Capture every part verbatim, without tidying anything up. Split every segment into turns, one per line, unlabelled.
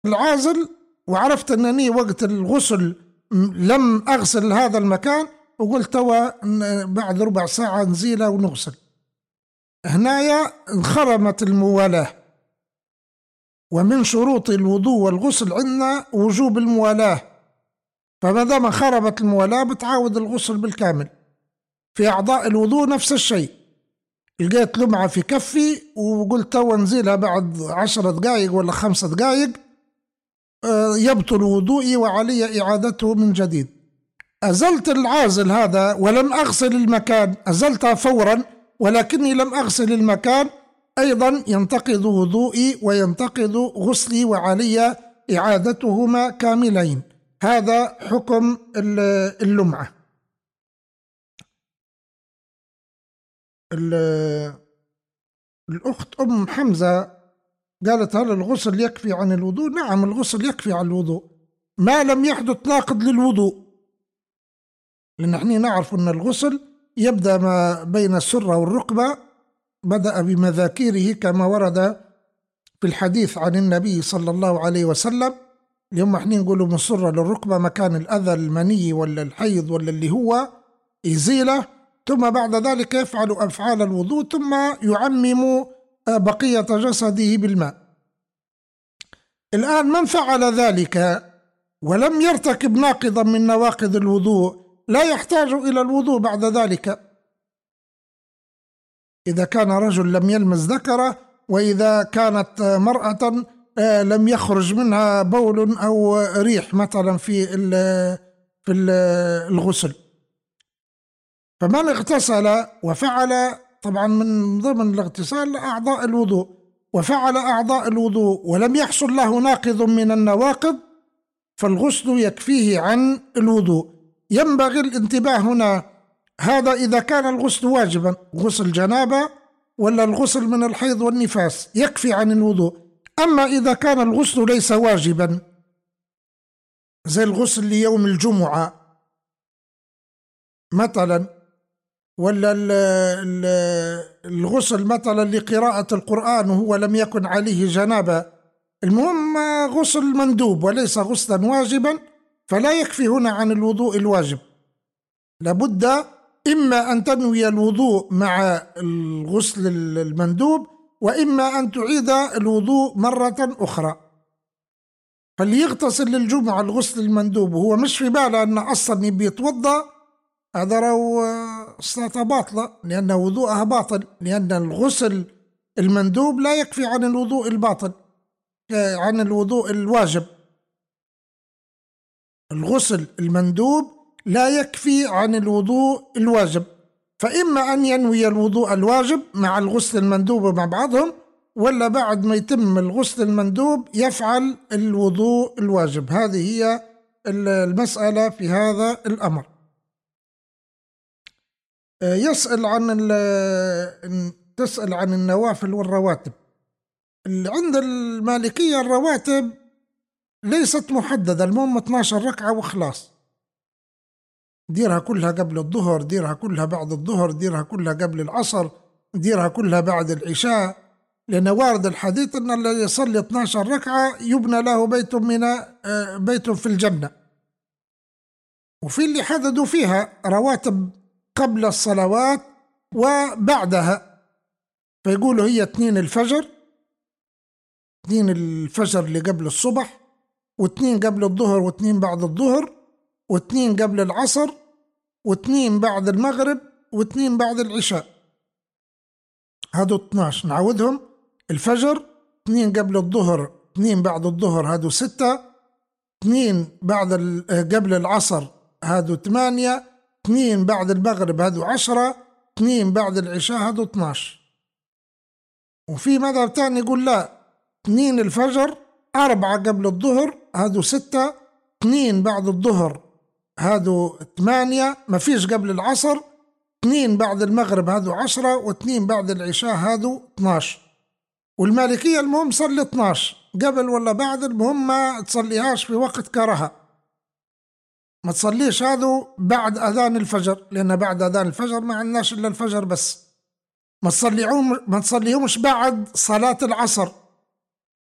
العازل وعرفت أنني وقت الغسل لم أغسل هذا المكان، وقلت توا بعد ربع ساعة نزيله ونغسل. هنايا انخرمت الموالاة، ومن شروط الوضوء والغسل عندنا وجوب الموالاة، فما دام خربت الموالاة بتعاود الغسل بالكامل. في أعضاء الوضوء نفس الشيء، لقيت لمعة في كفي وقلت توا نزيلها بعد عشر دقائق ولا خمس دقائق يبطل وضوئي وعلي إعادته من جديد. أزلت العازل هذا ولم أغسل المكان، أزلتها فورا ولكني لم أغسل المكان، أيضا ينتقض وضوئي وينتقض غسلي وعلي إعادتهما كاملين. هذا حكم اللمعة. الأخت أم حمزة قالت هل الغسل يكفي عن الوضوء؟ نعم، الغسل يكفي عن الوضوء ما لم يحدث ناقض للوضوء، لأن احنا نعرف أن الغسل يبدأ ما بين السرة والركبة، بدأ بمذاكيره كما ورد في الحديث عن النبي صلى الله عليه وسلم. اليوم احنا نقولوا من السرة للركبة مكان الأذى المني ولا الحيض ولا اللي هو يزيله، ثم بعد ذلك يفعل أفعال الوضوء، ثم يعمم بقية جسده بالماء. الآن من فعل ذلك ولم يرتكب ناقضا من نواقض الوضوء لا يحتاج إلى الوضوء بعد ذلك. إذا كان رجل لم يلمس ذكره، وإذا كانت مرأة لم يخرج منها بول أو ريح مثلا في في الغسل، فمن اغتسل وفعل طبعا من ضمن الاغتسال أعضاء الوضوء، وفعل أعضاء الوضوء ولم يحصل له ناقض من النواقض فالغسل يكفيه عن الوضوء. ينبغي الانتباه هنا، هذا إذا كان الغسل واجبا، غسل جنابة ولا الغسل من الحيض والنفاس يكفي عن الوضوء. أما إذا كان الغسل ليس واجبا زي الغسل ليوم الجمعة مثلا، ولا الغسل مثلا لقراءة القرآن وهو لم يكن عليه جنابة، المهم غسل مندوب وليس غسلا واجبا، فلا يكفي هنا عن الوضوء الواجب. لابد إما أن تنوي الوضوء مع الغسل المندوب، وإما أن تعيد الوضوء مرة أخرى. فليغتسل للجمعة الغسل المندوب وهو مش في باله أن أصلا يبي يتوضأ، هذا رو صلاة باطلة، لأن وضوءها باطل، لأن الغسل المندوب لا يكفي عن الوضوء الباطل عن الوضوء الواجب. الغسل المندوب لا يكفي عن الوضوء الواجب، فإما أن ينوي الوضوء الواجب مع الغسل المندوب مع بعضهم، ولا بعد ما يتم الغسل المندوب يفعل الوضوء الواجب. هذه هي المسألة في هذا الأمر. يسأل عن تسأل عن النوافل والرواتب. عند المالكية الرواتب ليست محددة، المهم اثناشر ركعة وخلاص، ديرها كلها قبل الظهر، ديرها كلها بعد الظهر، ديرها كلها قبل العصر، ديرها كلها بعد العشاء، لأن وارد الحديث أن الذي يصلي اثناشر ركعة يبنى له بيت من بيت في الجنة. وفي اللي حددوا فيها رواتب قبل الصلوات وبعدها، فيقولوا هي اثنين الفجر، اثنين الفجر اللي قبل الصبح، واثنين قبل الظهر، واثنين بعد الظهر، واثنين قبل العصر، واثنين بعد المغرب، واثنين بعد العشاء. هادو اثناشر. نعودهم: الفجر، اثنين قبل الظهر، اثنين بعد الظهر، هادو ستة، اثنين بعد قبل العصر، هادو ثمانية، اثنين بعد المغرب، هادو عشرة، اثنين بعد العشاء، هادو اثناشر. وفي مذهب تاني يقول لا، اثنين الفجر، أربعة قبل الظهر، هادو ستة، اثنين بعد الظهر، هادو ثمانية، ما فيش قبل العصر، اثنين بعد المغرب، هادو عشرة، واثنين بعد العشاء، هادو اثناشر. والمالكية المهم صلي اثناشر قبل ولا بعد، المهم ما تصليهاش في وقت كراهة، ما تصليش هادو بعد أذان الفجر، لأن بعد أذان الفجر ما عندناش إلا الفجر بس. ما تصليهم ما تصليهمش بعد صلاة العصر،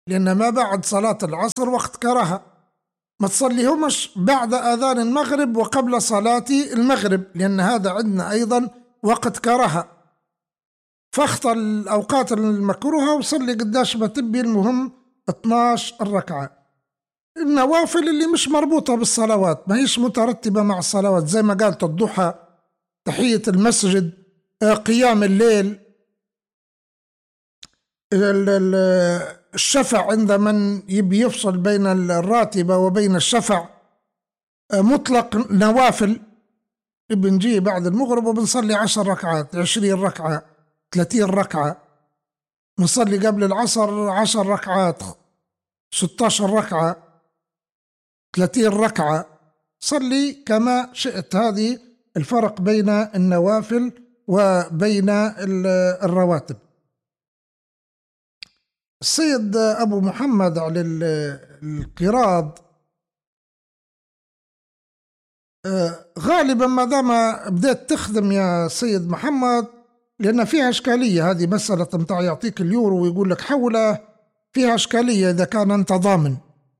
لأن ما بعد صلاة العصر وقت كراهة، ما تصليهمش بعد أذان المغرب وقبل صلاة المغرب، لأن هذا عندنا أيضا وقت كراهة. فاختر الأوقات المكروهة وصلي قداش ما تبي، المهم اثناش الركعة. النوافل اللي مش مربوطة بالصلوات، ما هيش مترتبة مع الصلوات، زي ما قالت الضحى، تحية المسجد، قيام الليل، الشفع عند من يبي يفصل بين الراتبة وبين الشفع، مطلق نوافل بنجي بعد المغرب وبنصلي عشر ركعات، عشرين ركعة، ثلاثين ركعة، نصلي قبل العصر عشر ركعات، ستاشر ركعة، ثلاثين ركعة، صلي كما شئت. هذه الفرق بين النوافل وبين الرواتب. السيد أبو محمد على القراض، غالبا ما دام بدأت تخدم يا سيد محمد، لأن فيها إشكالية، هذه مسألة متاع يعطيك اليورو ويقول لك حوله، فيها إشكالية إذا كان أنت ضامن.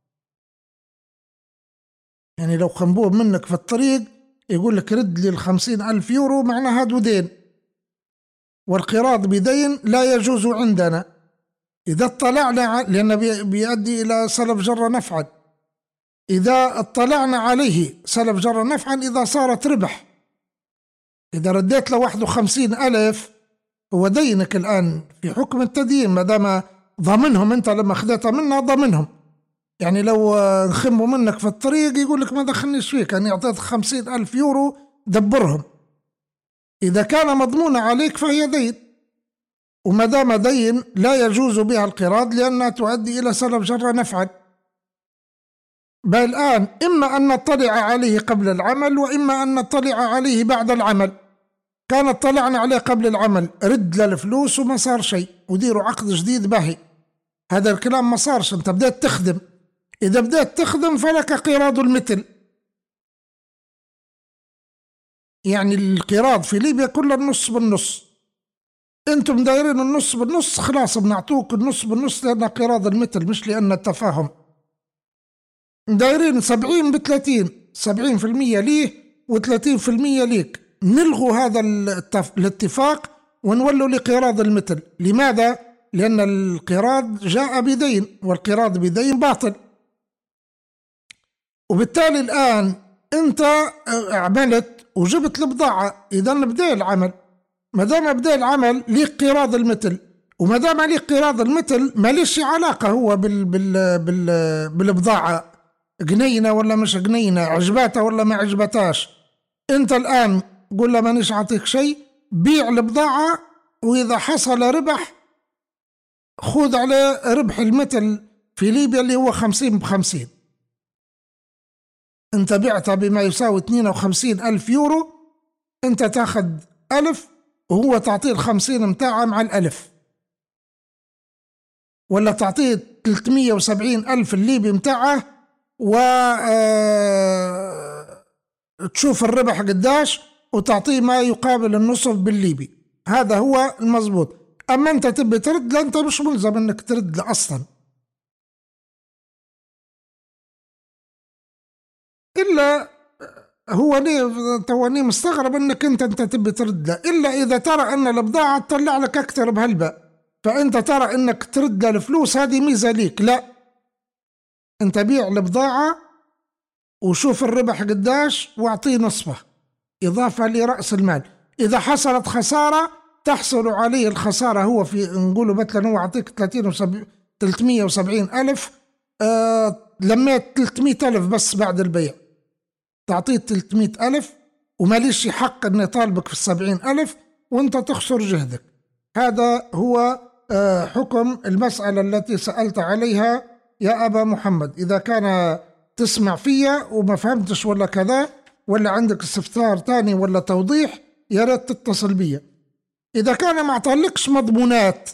يعني لو خنبوه منك في الطريق يقول لك رد لي الخمسين ألف يورو، معناها هذا دين، والقراض بدين لا يجوز عندنا. إذا اطلعنا، لأنه بيؤدي إلى سلب جر نفعا، إذا اطلعنا عليه سلب جر نفعا إذا صارت ربح. إذا رديت له واحد وخمسين ألف هو دينك الآن في حكم التدين، ما دام ضامنهم أنت، لما أخذتها منها ضامنهم. يعني لو نخموا منك في الطريق يقول لك ما دخلنيش فيك، أنا أعطيتك خمسين ألف يورو دبرهم. إذا كان مضمون عليك فهي دين، وما دام دين لا يجوز بها القراض لأنها تؤدي إلى سلب جر نفعا. بل الآن إما أن نطلع عليه قبل العمل وإما أن نطلع عليه بعد العمل. كان اطلعنا عليه قبل العمل رد للفلوس وما صار شيء وديروا عقد جديد باهي، هذا الكلام ما صارش، أنت بدأت تخدم. إذا بدأت تخدم فلك قراض المثل، يعني القراض في ليبيا كله النص بالنص، أنتم دايرين النص بالنص، خلاص بنعطوك النص بالنص لأن قراض المثل مش لأن التفاهم. دايرين سبعين بثلاثين، سبعين في المية ليه وثلاثين في المية ليك، نلغوا هذا الاتفاق ونولوا لقراض المثل. لماذا؟ لأن القراض جاء بدين والقراض بدين باطل. وبالتالي الآن أنت عملت وجبت البضاعة، إذا بدأ العمل، ما دام بدأ العمل ليك قراض المثل، وما دام ليك قراض المثل ما ليش علاقة هو بال بال بال بالبضاعة، جنينة ولا مش جنينة، عجباتها ولا ما عجبتاش. أنت الآن قول له مانيش أعطيك شيء، بيع البضاعة، وإذا حصل ربح خذ عليه ربح المثل في ليبيا اللي هو خمسين بخمسين. أنت بعتها بما يساوي اثنين وخمسين ألف يورو، أنت تاخذ ألف وهو تعطيه الخمسين متاعه مع الألف، ولا تعطيه ثلاثمية وسبعين ألف الليبي متاعه و آه... تشوف الربح قداش وتعطيه ما يقابل النصف بالليبي. هذا هو المضبوط. أما أنت تبي ترد، لا، أنت مش ملزم أنك ترد له أصلا، إلا هو ليه تواني مستغرب أنك أنت أنت تبي ترد له، إلا إذا ترى أن البضاعة تطلع لك أكثر بهالبا، فأنت ترى أنك ترد له الفلوس، هذه ميزة ليك. لا، أنت بيع البضاعة وشوف الربح قداش واعطيه نصفه إضافة لرأس المال. إذا حصلت خسارة تحصل عليه الخسارة، هو في نقوله مثلا هو أعطيك ثلاثمية وسبعين ألف، آه لميت ثلاثمية ألف بس بعد البيع، تعطيه ثلاثمية ألف وماليش حق أن يطالبك في السبعين ألف وأنت تخسر جهدك. هذا هو آه حكم المسألة التي سألت عليها يا أبا محمد. إذا كان تسمع فيا وما فهمتش ولا كذا ولا عندك استفسار تاني ولا توضيح يا ريت تتصل بيا. إذا كان ما اعطالكش مضمونات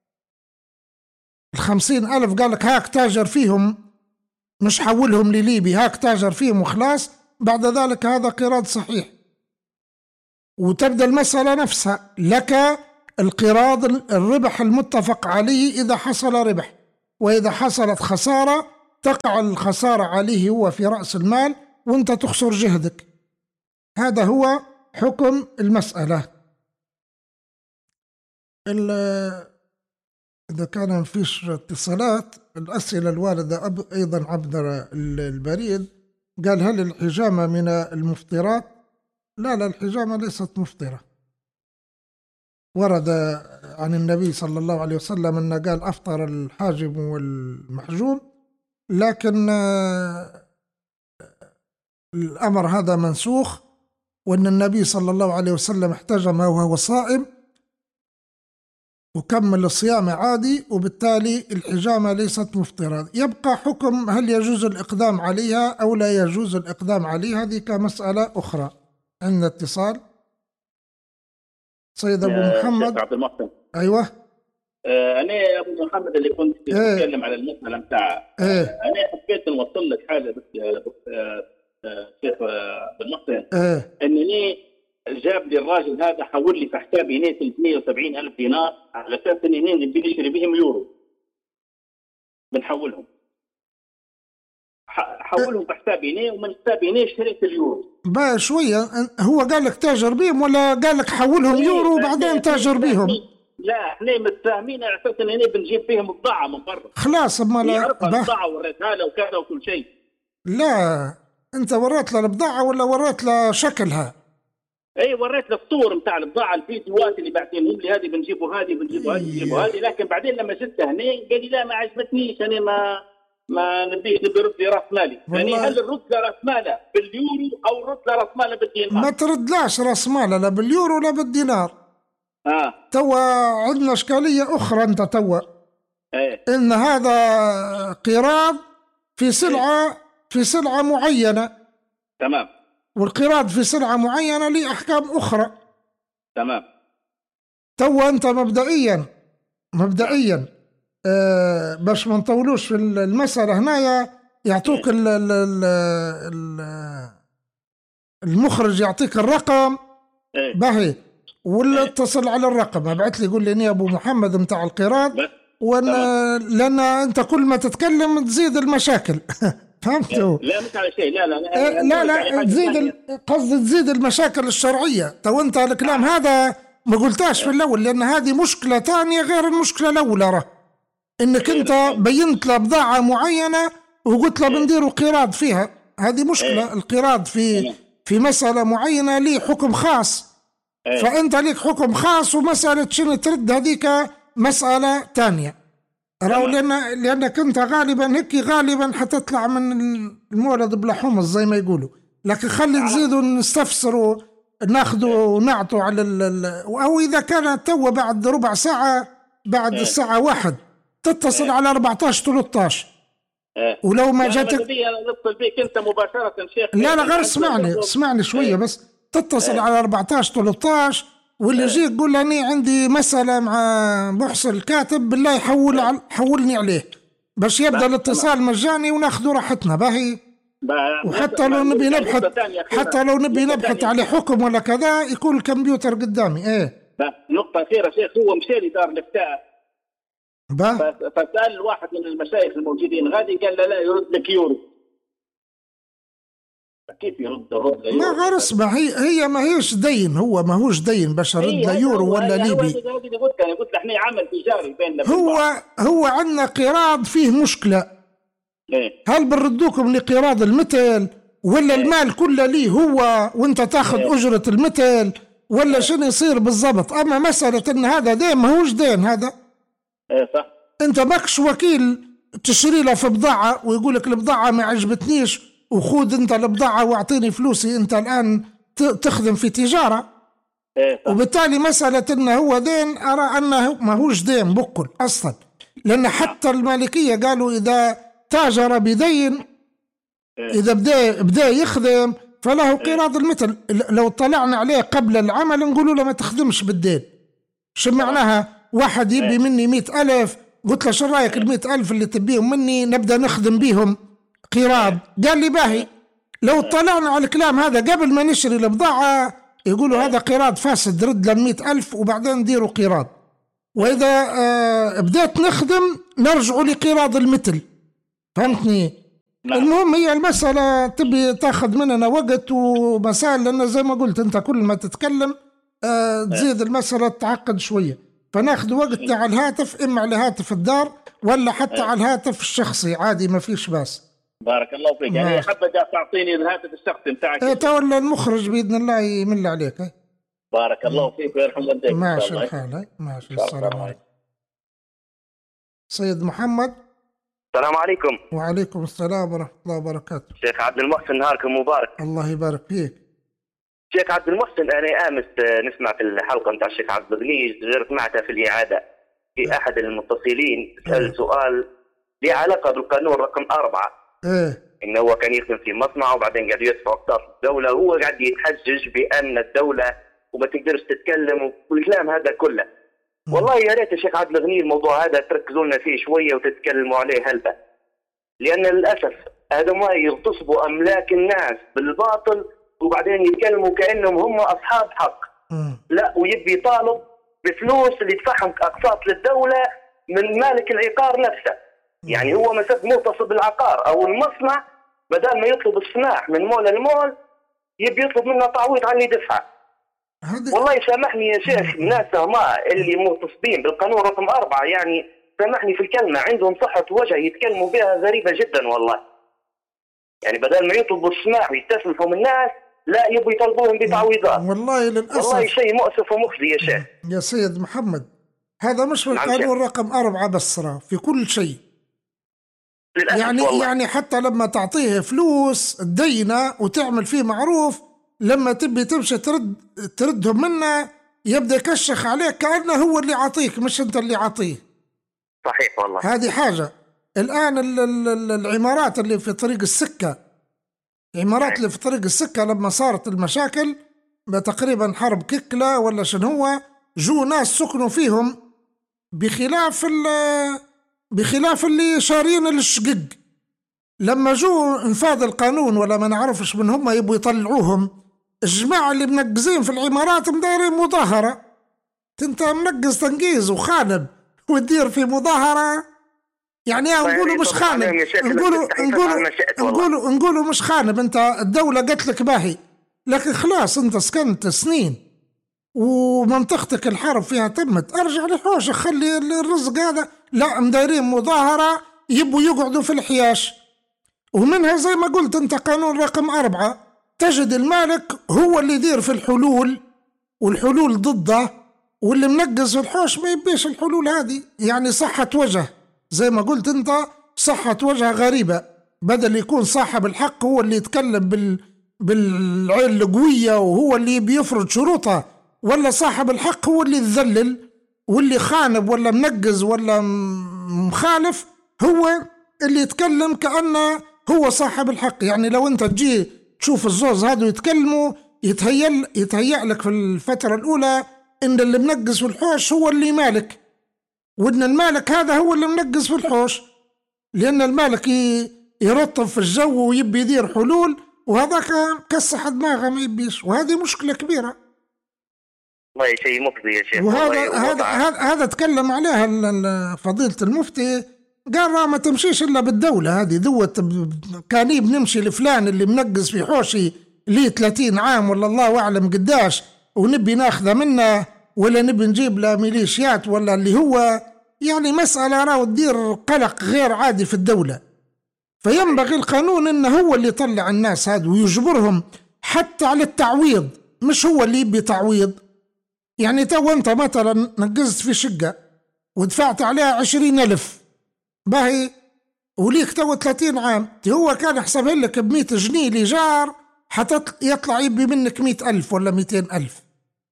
الخمسين ألف، قالك هاك تاجر فيهم مش حولهم لليبي، هاك تاجر فيهم وخلاص، بعد ذلك هذا قراض صحيح وتبدأ المسألة نفسها، لك القراض الربح المتفق عليه إذا حصل ربح، وإذا حصلت خسارة تقع الخسارة عليه هو في رأس المال وانت تخسر جهدك. هذا هو حكم المسألة. إذا كان ما فيش اتصالات، الأسئلة الواردة أيضا عبر البريد، قال هل الحجامة من المفطرات؟ لا لا، الحجامة ليست مفطرة. ورد عن النبي صلى الله عليه وسلم أنه قال أفطر الحاجم والمحجوم، لكن الأمر هذا منسوخ، وأن النبي صلى الله عليه وسلم احتجم وهو صائم وكمل الصيام عادي، وبالتالي الحجامة ليست مفطرة. يبقى حكم هل يجوز الإقدام عليها أو لا يجوز الإقدام عليها، هذه كمسألة أخرى. عندنا اتصال. سيد أبو محمد.
عبد المحسن.
أيوة.
آه أنا أبو محمد اللي كنت
إيه؟
أتكلم على المسألة متاعها.
إيه؟
آه أنا حبيت نوصل لك حاجة بس آه آه شيخ عبد المحسن.
إيه؟
إنني جاب لي الراجل هذا حول لي في حسابي هنا ثلاثمئة وسبعين ألف دينار على أساس إن هنا نبي نشتري بهم يورو. بنحولهم. حولهم في حسابي هنا ومن حسابي هنا اشتريت اليورو.
بقى شوية، هو قال لك تاجر بيهم ولا قال لك حولهم يورو وبعدين تاجر بيهم؟
لا احنا متفاهمين على اساس ان هنا بنجيب فيهم بضاعة من برا.
خلاص اما لا
البضاعة وريتها له وكذا وكل شيء.
لا انت وريت له البضاعة ولا وريت له شكلها؟
اي وريت له الصور نتاع البضاعة، الفيديوهات اللي باعتينهم لي، هذه بنجيبوا هذه بنجيبوا هذه بنجيبوا هذه، لكن بعدين لما جبتها هنا قال لي لا ما عجبتنيش، انا ما ما نبيش نبي رد لي راس مالي. يعني هل نرد له راس ماله باليورو او نرد له راس ماله بالدينار؟
ما تردلاش راس ماله لا باليورو لا بالدينار.
اه
توا عندنا اشكاليه اخرى انت توا.
ايه؟
ان هذا قراض في سلعه إيه؟ في سلعه معينه.
تمام.
والقراض في سلعه معينه له احكام اخرى.
تمام.
توا انت مبدئيا مبدئيا آه باش ما نطولوش في المسألة هنايا، يعطوك ال ال ال المخرج يعطيك الرقم باهي، ولا اتصل على الرقم ابعث لي قول لي يا ابو محمد متاع القراض، وانا لان انت كل ما تتكلم تزيد المشاكل. فهمتوا؟
لا مش على شيء، لا لا
لا لا, لا تزيد قصدي تزيد المشاكل الشرعية. تو انت الكلام هذا ما قلتاش في الاول، لان هذه مشكلة ثانية غير المشكلة الاولى. راه انك انت بينت له بضاعة معينة وقلت له بنديروا قراض فيها، هذه مشكلة. القراض في في مسألة معينة ليه حكم خاص، فانت ليك حكم خاص، ومسألة شنو ترد هذيك مسألة ثانية. راهو لان لانك انت غالبا هيك غالبا حتطلع من المولد بلا حمص زي ما يقولوا، لكن خلي نزيدوا نستفسروا ناخذوا ونعطوا على ال او اذا كانت تو بعد ربع ساعة بعد الساعة واحد تتصل على أربعتاش ثلاثتاش.
أه.
ولو ما جاتك
نتصل بيك انت مباشرة شيخ.
لا لا غير اسمعني اسمعني شوية. أه. بس تتصل أه. على أربعتاش ثلاثتاش واللي يجيك أه. قول أني عندي مسألة مع محسن الكاتب بالله يحول أه. حولني عليه باش يبدأ الاتصال مجاني وناخذ راحتنا باهي. وحتى لو نبي نبحث حتى لو نبي نبحث على حكم ولا كذا يكون الكمبيوتر قدامي. ايه
نقطة أخيرة شيخ، هو مشى لي دار الافتاء فسأل واحد من المشايخ الموجودين غادي قال له لا يرد لك يورو. كيف يرد رد يورو؟
ما غير اسمع، هي هي ما هيش دين، هو ما هوش دين باش يرد له يورو ولا ليبي.
قلت له قلت له احنا عمل تجاري بيننا.
هو هو عندنا قراض فيه مشكلة.
إيه؟
هل بنردوكم لقراض المثل ولا إيه؟ المال كله ليه هو وانت تاخذ إيه؟ أجرة المثل ولا إيه؟ شنو يصير بالضبط؟ أما مسألة إن هذا دين ما هوش دين هذا.
ايه صح.
انت ماكش وكيل تشري له في بضاعة ويقول لك البضاعة ما عجبتنيش وخذ انت البضاعة واعطيني فلوسي، انت الآن تخدم في تجارة.
ايه صح.
وبالتالي مسألة انه هو دين ارى انه ما هوش دين بكل اصلا، لان حتى المالكية قالوا اذا تاجر بدين
إيه؟
اذا بدا بدا يخدم فله قراض المثل. لو طلعنا عليه قبل العمل نقولوا له ما تخدمش بالدين. شو معناها؟ واحد يبي مني مئة ألف، قلت له شو رأيك المئة ألف اللي تبيهم مني نبدأ نخدم بيهم قراض؟ قال لي باهي. لو اطلعنا على الكلام هذا قبل ما نشري البضاعة يقولوا هذا قراض فاسد، رد له مئة ألف وبعدين نديروا قراض. وإذا آه بدأت نخدم نرجع لقراض المثل، فهمتني؟ نعم. المهم هي المسألة تبي تاخذ مننا وقت ومسائل، لأن زي ما قلت أنت كل ما تتكلم آه تزيد المسألة تعقد شوية، فناخذ وقت تاع الهاتف إما على هاتف الدار ولا حتى على الهاتف الشخصي عادي ما فيش باس.
بارك الله فيك. يعني حابة تعطيني الهاتف الشخصي بتاعك.
ايه تولى المخرج بإذن الله يمل عليك. ايه
بارك الله فيك ويرحم والديك.
ماشي الحال. ماشي. السلام عليكم. سيد محمد.
السلام عليكم.
وعليكم السلام ورحمة الله وبركاته.
شيخ عبد المحسن، نهاركم مبارك.
الله يبارك فيك.
شيخ عبد المحسن، أنا أمس نسمع في الحلقة نتاع الشيخ عبد الغني، سمعتها في الإعادة في أحد المتصلين سأل سؤال له علاقة بالقانون رقم أربعة.
إيه.
إنه هو كان يخدم في مصنع وبعدين قاعد يدفع أقساط الدولة، وهو قاعد يتحجج بأن الدولة وما تقدرش تتكلم والكلام هذا كله. والله يا ريت يا شيخ عبد الغني الموضوع هذا تركزوا لنا فيه شويه وتتكلموا عليه هلبة، لان للاسف هذا ما يغتصبوا املاك الناس بالباطل وبعدين يتكلموا كانهم هم اصحاب حق. لا، ويبي يطالب بفلوس اللي يدفعهم اقساط للدوله من مالك العقار نفسه. يعني هو مسك مغتصب العقار او المصنع، بدل ما يطلب السماح من مول المول يبي يطلب منه تعويض عن اللي دفعه. والله سامحني يا شيخ، الناس ما اللي مغتصبين بالقانون رقم أربعة، يعني سامحني في الكلمة، عندهم صحة وجه يتكلموا بها غريبة جدا والله. يعني بدل ما يطلبوا السماح ويستسلفوا من الناس، لا يبوا يطلبوهم بتعويضات.
والله للأسف
والله شيء مؤسف ومخزي يا شيخ.
يا سيد محمد، هذا مش في القانون رقم أربعة بس، في كل شيء. يعني والله. يعني حتى لما تعطيه فلوس تدينه وتعمل فيه معروف، لما تبي تمشي ترد تردهم منه يبدأ يكشخ عليك كأنه هو اللي عطيك مش أنت اللي عطيه.
صحيح والله.
هذه حاجة. الآن ال ال العمارات اللي في طريق السكة، العمارات اللي في طريق السكة لما صارت المشاكل تقريبا حرب ككلة ولا شنو، هو جو ناس سكنوا فيهم بخلاف بخلاف اللي شارين الشقق. لما جو انفاذ القانون ولا ما نعرفش من هم يبوا يطلعوهم، الجماعة اللي منقزين في العمارات مدايرين مظاهرة. انت منقز تنقيز وخانب وتدير في مظاهرة، يعني نقولوا مش خانب، نقولوا نقولوا نقولوا نقولوا مش خانب، انت الدولة قالت لك باهي، لكن خلاص انت سكنت سنين ومنطقتك الحرب فيها تمت، ارجع لحوشك خلي الرزق هذا. لا، مدايرين مظاهرة يبوا يقعدوا في الحياش. ومنها زي ما قلت انت قانون رقم أربعة، تجد المالك هو اللي يدير في الحلول والحلول ضده، واللي منقز في الحوش ما يبيش الحلول هذه. يعني صحة وجه زي ما قلت انت، صحة وجه غريبة. بدل يكون صاحب الحق هو اللي يتكلم بال بالعين القوية وهو اللي بيفرض شروطه، ولا صاحب الحق هو اللي يتذلل، واللي خانب ولا منقز ولا مخالف هو اللي يتكلم كأنه هو صاحب الحق. يعني لو انت تجي تشوف الزوز هذا يتكلموا، يتهيأ يتهيأ لك في الفترة الأولى إن اللي منقز في الحوش هو اللي مالك، وإن المالك هذا هو اللي منقز في الحوش، لأن المالك يرطب في الجو ويبي يدير حلول، وهذاك كسح دماغه ما يبيش، وهذه مشكلة كبيرة.
والله شيء مفضي يا شيخ.
وهذا هذا هذا هذا تكلم عليها فضيلة المفتي، قال ما تمشيش إلا بالدولة هذه ذوت. كان بنمشي لفلان اللي منقز في حوشي ليه ثلاثين عام ولا الله أعلم قداش، ونبي ناخذه منه، ولا نبي نجيب له ميليشيات ولا اللي هو، يعني مسألة راهو تدير قلق غير عادي في الدولة. فينبغي القانون إنه هو اللي يطلع الناس هذا ويجبرهم حتى على التعويض، مش هو اللي يبي تعويض. يعني تو أنت مثلا نقزت في شقة ودفعت عليها عشرين ألف باهي، وليك تو ثلاثين عام، هو كان يحسبها لك بمئة جنيه لجار، حتى يطلع يبي منك مئة ألف ولا مئتين ألف.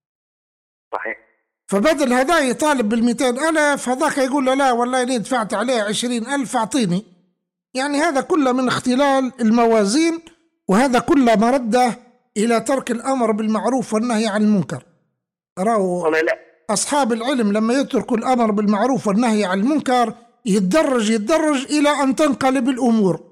صحيح.
فبدل هذا يطالب بالمئتين ألف، هذاك يقول له لا والله إني دفعت عليه عشرين ألف أعطيني. يعني هذا كله من اختلال الموازين، وهذا كله مرده إلى ترك الأمر بالمعروف والنهي عن المنكر. راهو أصحاب العلم لما يتركوا الأمر بالمعروف والنهي عن المنكر يتدرج يتدرج إلى أن تنقلب الأمور،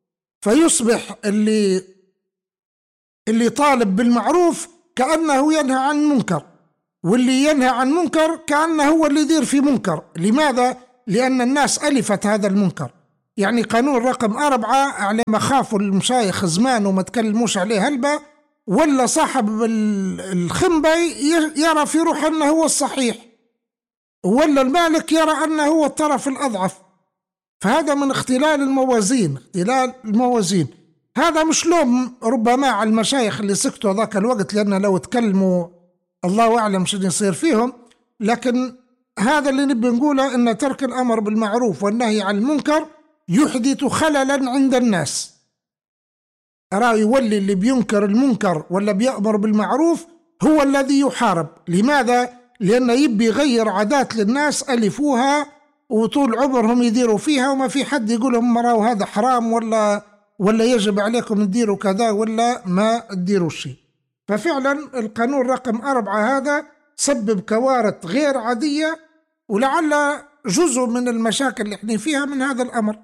فيصبح اللي اللي طالب بالمعروف كأنه ينهى عن المنكر، واللي ينهى عن منكر كأنه هو اللي يدير في منكر. لماذا؟ لأن الناس ألفت هذا المنكر. يعني قانون رقم أربعة على مخاف المشايخ زمان وما تكلموش عليه هلبة، ولا صاحب الخنبة يرى في روح أنه هو الصحيح، ولا المالك يرى أنه هو الطرف الأضعف. فهذا من اختلال الموازين، اختلال الموازين. هذا مش لوم ربما على المشايخ اللي سكتوا ذاك الوقت، لأن لو تكلموا الله أعلم شنو يصير فيهم، لكن هذا اللي نبي نقوله، أن ترك الأمر بالمعروف والنهي عن المنكر يحدث خللا عند الناس. أرى يولي اللي بينكر المنكر ولا بيأمر بالمعروف هو الذي يحارب. لماذا؟ لأنه يبي يغير عادات للناس ألفوها وطول عمرهم يديروا فيها، وما في حد يقول لهم مراه هذا حرام ولا ولا يجب عليكم تديروا كذا ولا ما تديروا شيء. ففعلا القانون رقم أربعة هذا سبب كوارث غير عادية، ولعل جزء من المشاكل اللي احنا فيها من هذا الأمر.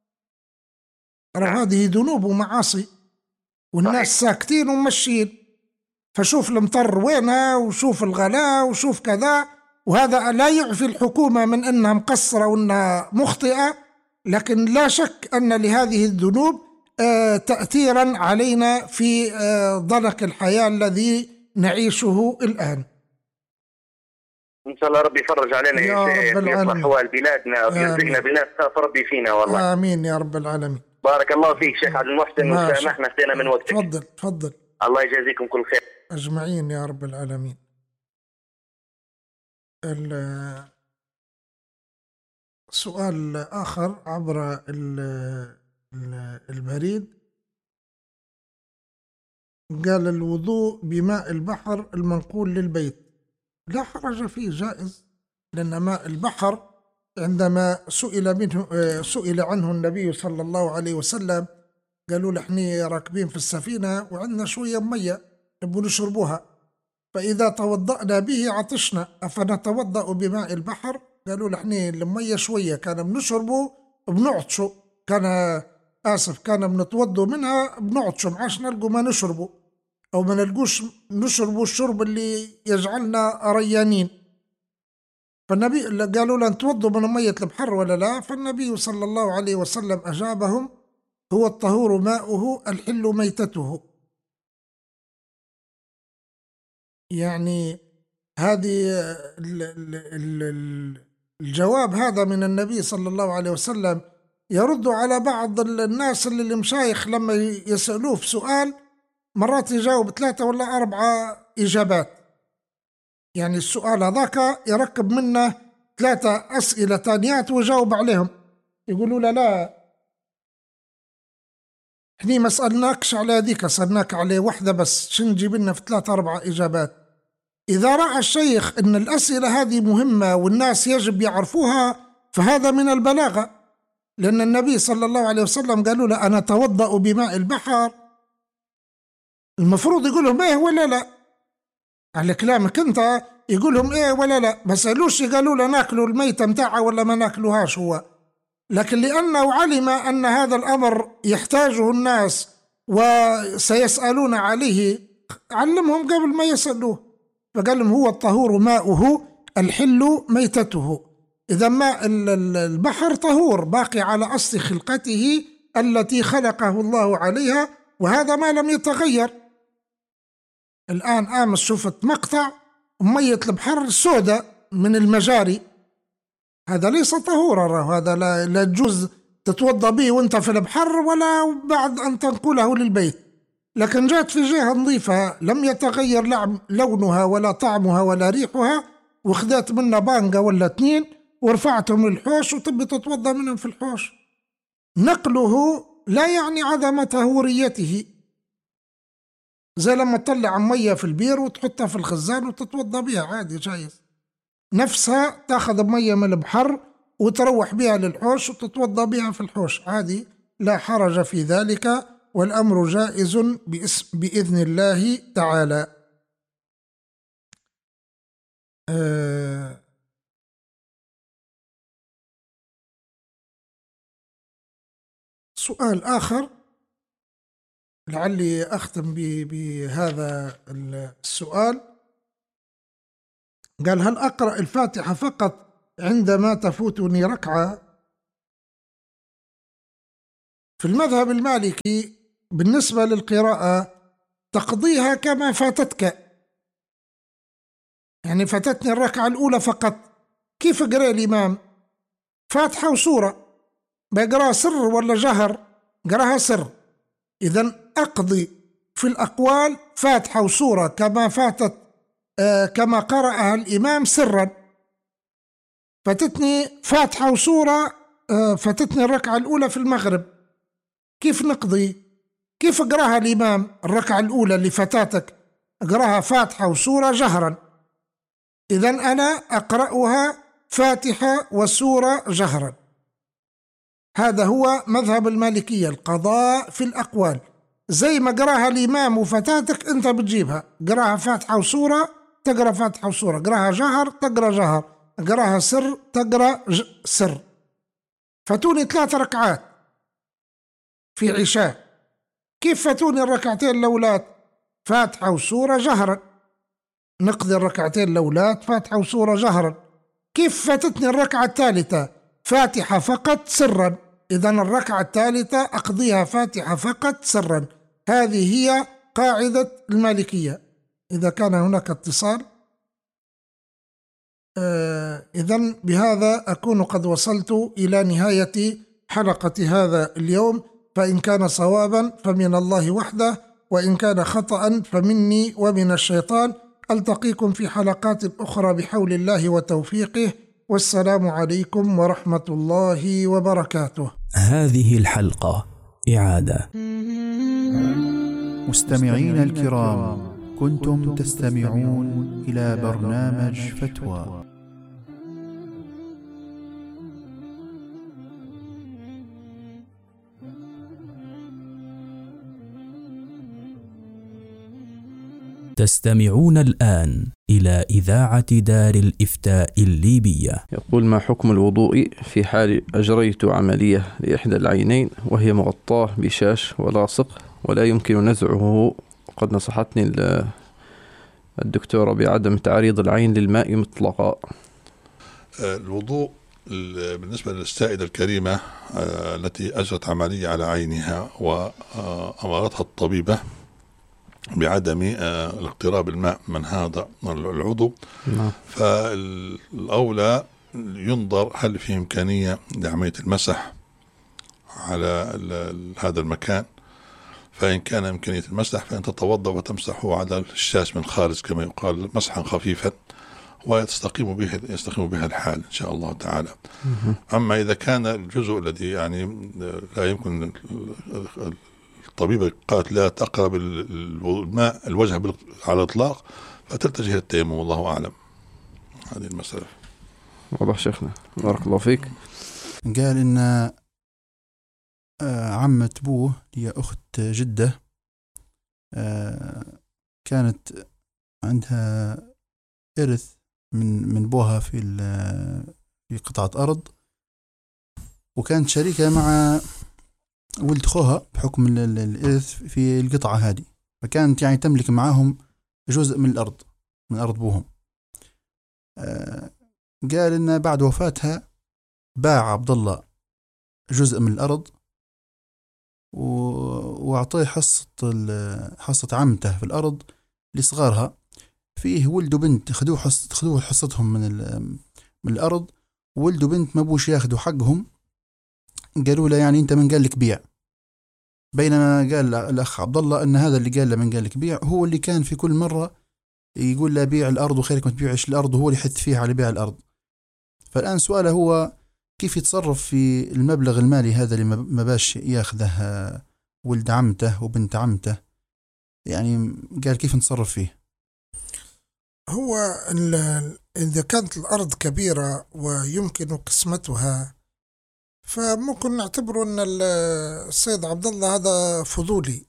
هذه ذنوب ومعاصي والناس ساكتين ومشين. فشوف المطر وينها، وشوف الغلاء، وشوف كذا. وهذا لا يعفي الحكومة من أنها مقصرة وأنها مخطئة، لكن لا شك أن لهذه الذنوب آه تأثيرا علينا في آه ضنك الحياة الذي نعيشه الآن.
إن شاء الله ربي يفرج علينا
يا رب العالمين،
يصلح أحوال بلادنا ويرزقنا بناس خاف ربي فينا والله.
آمين يا رب العالمين.
بارك الله فيك شيخ عبد المحسن، وسامحنا اخذنا من وقتك.
تفضل تفضل.
الله يجازيكم كل خير
أجمعين يا رب العالمين. السؤال آخر عبر البريد قال: الوضوء بماء البحر المنقول للبيت لا حرج فيه، جائز، لأن ماء البحر عندما سئل منه سئل عنه النبي صلى الله عليه وسلم قالوا له: احنا راكبين في السفينة وعندنا شوية مية نبغى نشربوها، فإذا توضأنا به عطشنا، أفنتوضأ بماء البحر؟ قالوا له: احنا المية شوية كان بنشربه بنعطشوا، كان آسف كان بنتوضوا منها بنعطشوا، معاش نلقوا ما نشربه أو ما نلقوش نشربوا الشرب اللي يجعلنا ريانين. فالنبي قالوا له: نتوضوا من مية البحر ولا لا؟ فالنبي صلى الله عليه وسلم أجابهم: هو الطهور ماؤه الحل ميتته. يعني هذه الجواب هذا من النبي صلى الله عليه وسلم يرد على بعض الناس اللي المشايخ لما يسألوه في سؤال مرات يجاوب ثلاثة ولا أربعة إجابات. يعني السؤال هذاك يركب منه ثلاثة أسئلة تانيات ويجاوب عليهم. يقولوا له: لا، احنا ما سألناكش على هذيك، سألناك على واحدة بس، شن نجيب لنا في ثلاثة أربعة إجابات؟ إذا رأى الشيخ أن الأسئلة هذه مهمة والناس يجب يعرفوها فهذا من البلاغة، لأن النبي صلى الله عليه وسلم قالوا له: أنا أتوضأ بماء البحر، المفروض يقول لهم إيه ولا لا؟ على كلامك أنت يقول لهم إيه ولا لا، ما سألوش قالوا له ناكلوا الميتة متاعها ولا ما ناكلوهاش هو، لكن لأنه علم أن هذا الأمر يحتاجه الناس وسيسألون عليه علمهم قبل ما يسألوه، فقال لهم: هو الطهور ماؤه الحل ميتته. إذا ماء البحر طهور باقي على أصل خلقته التي خلقه الله عليها، وهذا ما لم يتغير. الآن آمس شفت مقطع مية البحر سوداء من المجاري، هذا ليس طهورا، هذا لا, لا تجوز تتوضأ به وانت في البحر ولا بعد أن تنقله للبيت. لكن جاءت في جهة نظيفة لم يتغير لونها ولا طعمها ولا ريحها، وخذت منها بانجا ولا اثنين ورفعتهم للحوش وتبي تتوضأ منهم في الحوش. نقله لا يعني عدم طهوريته، زي لما تطلع مية في البير وتحطها في الخزان وتتوضأ بها عادي جايز، نفسها تاخذ مية من البحر وتروح بها للحوش وتتوضأ بها في الحوش عادي، لا حرج في ذلك، والأمر جائز بإذن الله تعالى. أه سؤال آخر لعلي أختم بهذا السؤال: قال هل أقرأ الفاتحة فقط عندما تفوتني ركعة؟ في المذهب المالكي بالنسبة للقراءة تقضيها كما فاتتك، يعني فاتتني الركعة الأولى فقط، كيف قرأ الإمام؟ فاتحة وسورة، بقرأ سر ولا جهر؟ قرأها سر. إذن أقضي في الأقوال فاتحة وسورة كما فاتت آه كما قرأها الإمام سرا. فاتتني فاتحة وسورة آه فاتتني الركعة الأولى في المغرب، كيف نقضي؟ كيف أقرأها الإمام الركعة الأولى اللي فاتتك؟ أقرأها فاتحة وسورة جهرا. إذن أنا أقرأها فاتحة وسورة جهرا. هذا هو مذهب المالكية، القضاء في الأقوال زي ما قراها الإمام وفتاتك أنت بتجيبها، قراها فاتحة وسورة تقرأ فاتحة وسورة، قراها جهر تقرأ جهر، قراها سر تقرأ سر. فاتوني ثلاث ركعات في عشاء، كيف فاتوني الركعتين الأولاد؟ فاتحة وسورة جهرا، نقضي الركعتين الأولاد فاتحة وسورة جهرا. كيف فاتتني الركعة الثالثة؟ فاتحة فقط سرا، إذن الركعة الثالثة أقضيها فاتحة فقط سرا. هذه هي قاعدة المالكية. إذا كان هناك اتصال آه إذن بهذا أكون قد وصلت إلى نهاية حلقة هذا اليوم، فإن كان صوابا فمن الله وحده، وإن كان خطأ فمني ومن الشيطان. ألتقيكم في حلقات أخرى بحول الله وتوفيقه، والسلام عليكم ورحمة الله وبركاته.
هذه الحلقة إعادة.
مستمعين الكرام، كنتم تستمعون إلى برنامج فتوى.
تستمعون الآن إلى إذاعة دار الإفتاء الليبية.
يقول: ما حكم الوضوء في حال أجريت عملية لإحدى العينين وهي مغطاة بشاش ولاصق ولا يمكن نزعه؟ وقد نصحتني الدكتورة بعدم تعريض العين للماء مطلقا.
الوضوء بالنسبة للسائدة الكريمة التي أجرت عملية على عينها وأمرتها الطبيبة بعدم الاقتراب الماء من هذا العضو، فالأولى ينظر هل في إمكانية لعملية المسح على هذا المكان. فإن كان إمكانية المسح فإن تتوضأ وتمسحه على الشاش من خارج كما يقال مسحا خفيفا، ويستقيم به يستقيم بها الحال إن شاء الله تعالى. أما إذا كان الجزء الذي يعني لا يمكن، الطبيبة قالت لا تقرب الماء الوجه على الإطلاق، فتتجه التيمم، والله أعلم. هذه المسألة
واضح شيخنا، بارك الله فيك.
قال إن عمة بوه هي أخت جدة، كانت عندها إرث من من بوها في في قطعة أرض، وكانت شريكة مع ولد خوها بحكم الإرث في القطعة هذه، فكانت يعني تملك معهم جزء من الأرض من أرض بوهم. قال إن بعد وفاتها باع عبد الله جزء من الأرض وأعطيه حصة حصة عمته في الأرض لصغارها، فيه ولد وبنت خدوه حص خدوه حصتهم من من الأرض، ولد وبنت ما بوش ياخدوا حقهم. قالوا له يعني أنت من قال لك بيع، بينما قال الأخ عبد الله أن هذا اللي قال له من قال لك بيع هو اللي كان في كل مرة يقول له بيع الأرض وخيرك ما تبيعش الأرض، وهو اللي يحث فيها على بيع الأرض. فالآن سؤاله هو كيف يتصرف في المبلغ المالي هذا اللي ما باش ياخذه ولد عمته وبنت عمته، يعني قال كيف نتصرف فيه؟
هو إذا كانت الأرض كبيرة ويمكن قسمتها فممكن نعتبر أن السيد عبد الله هذا فضولي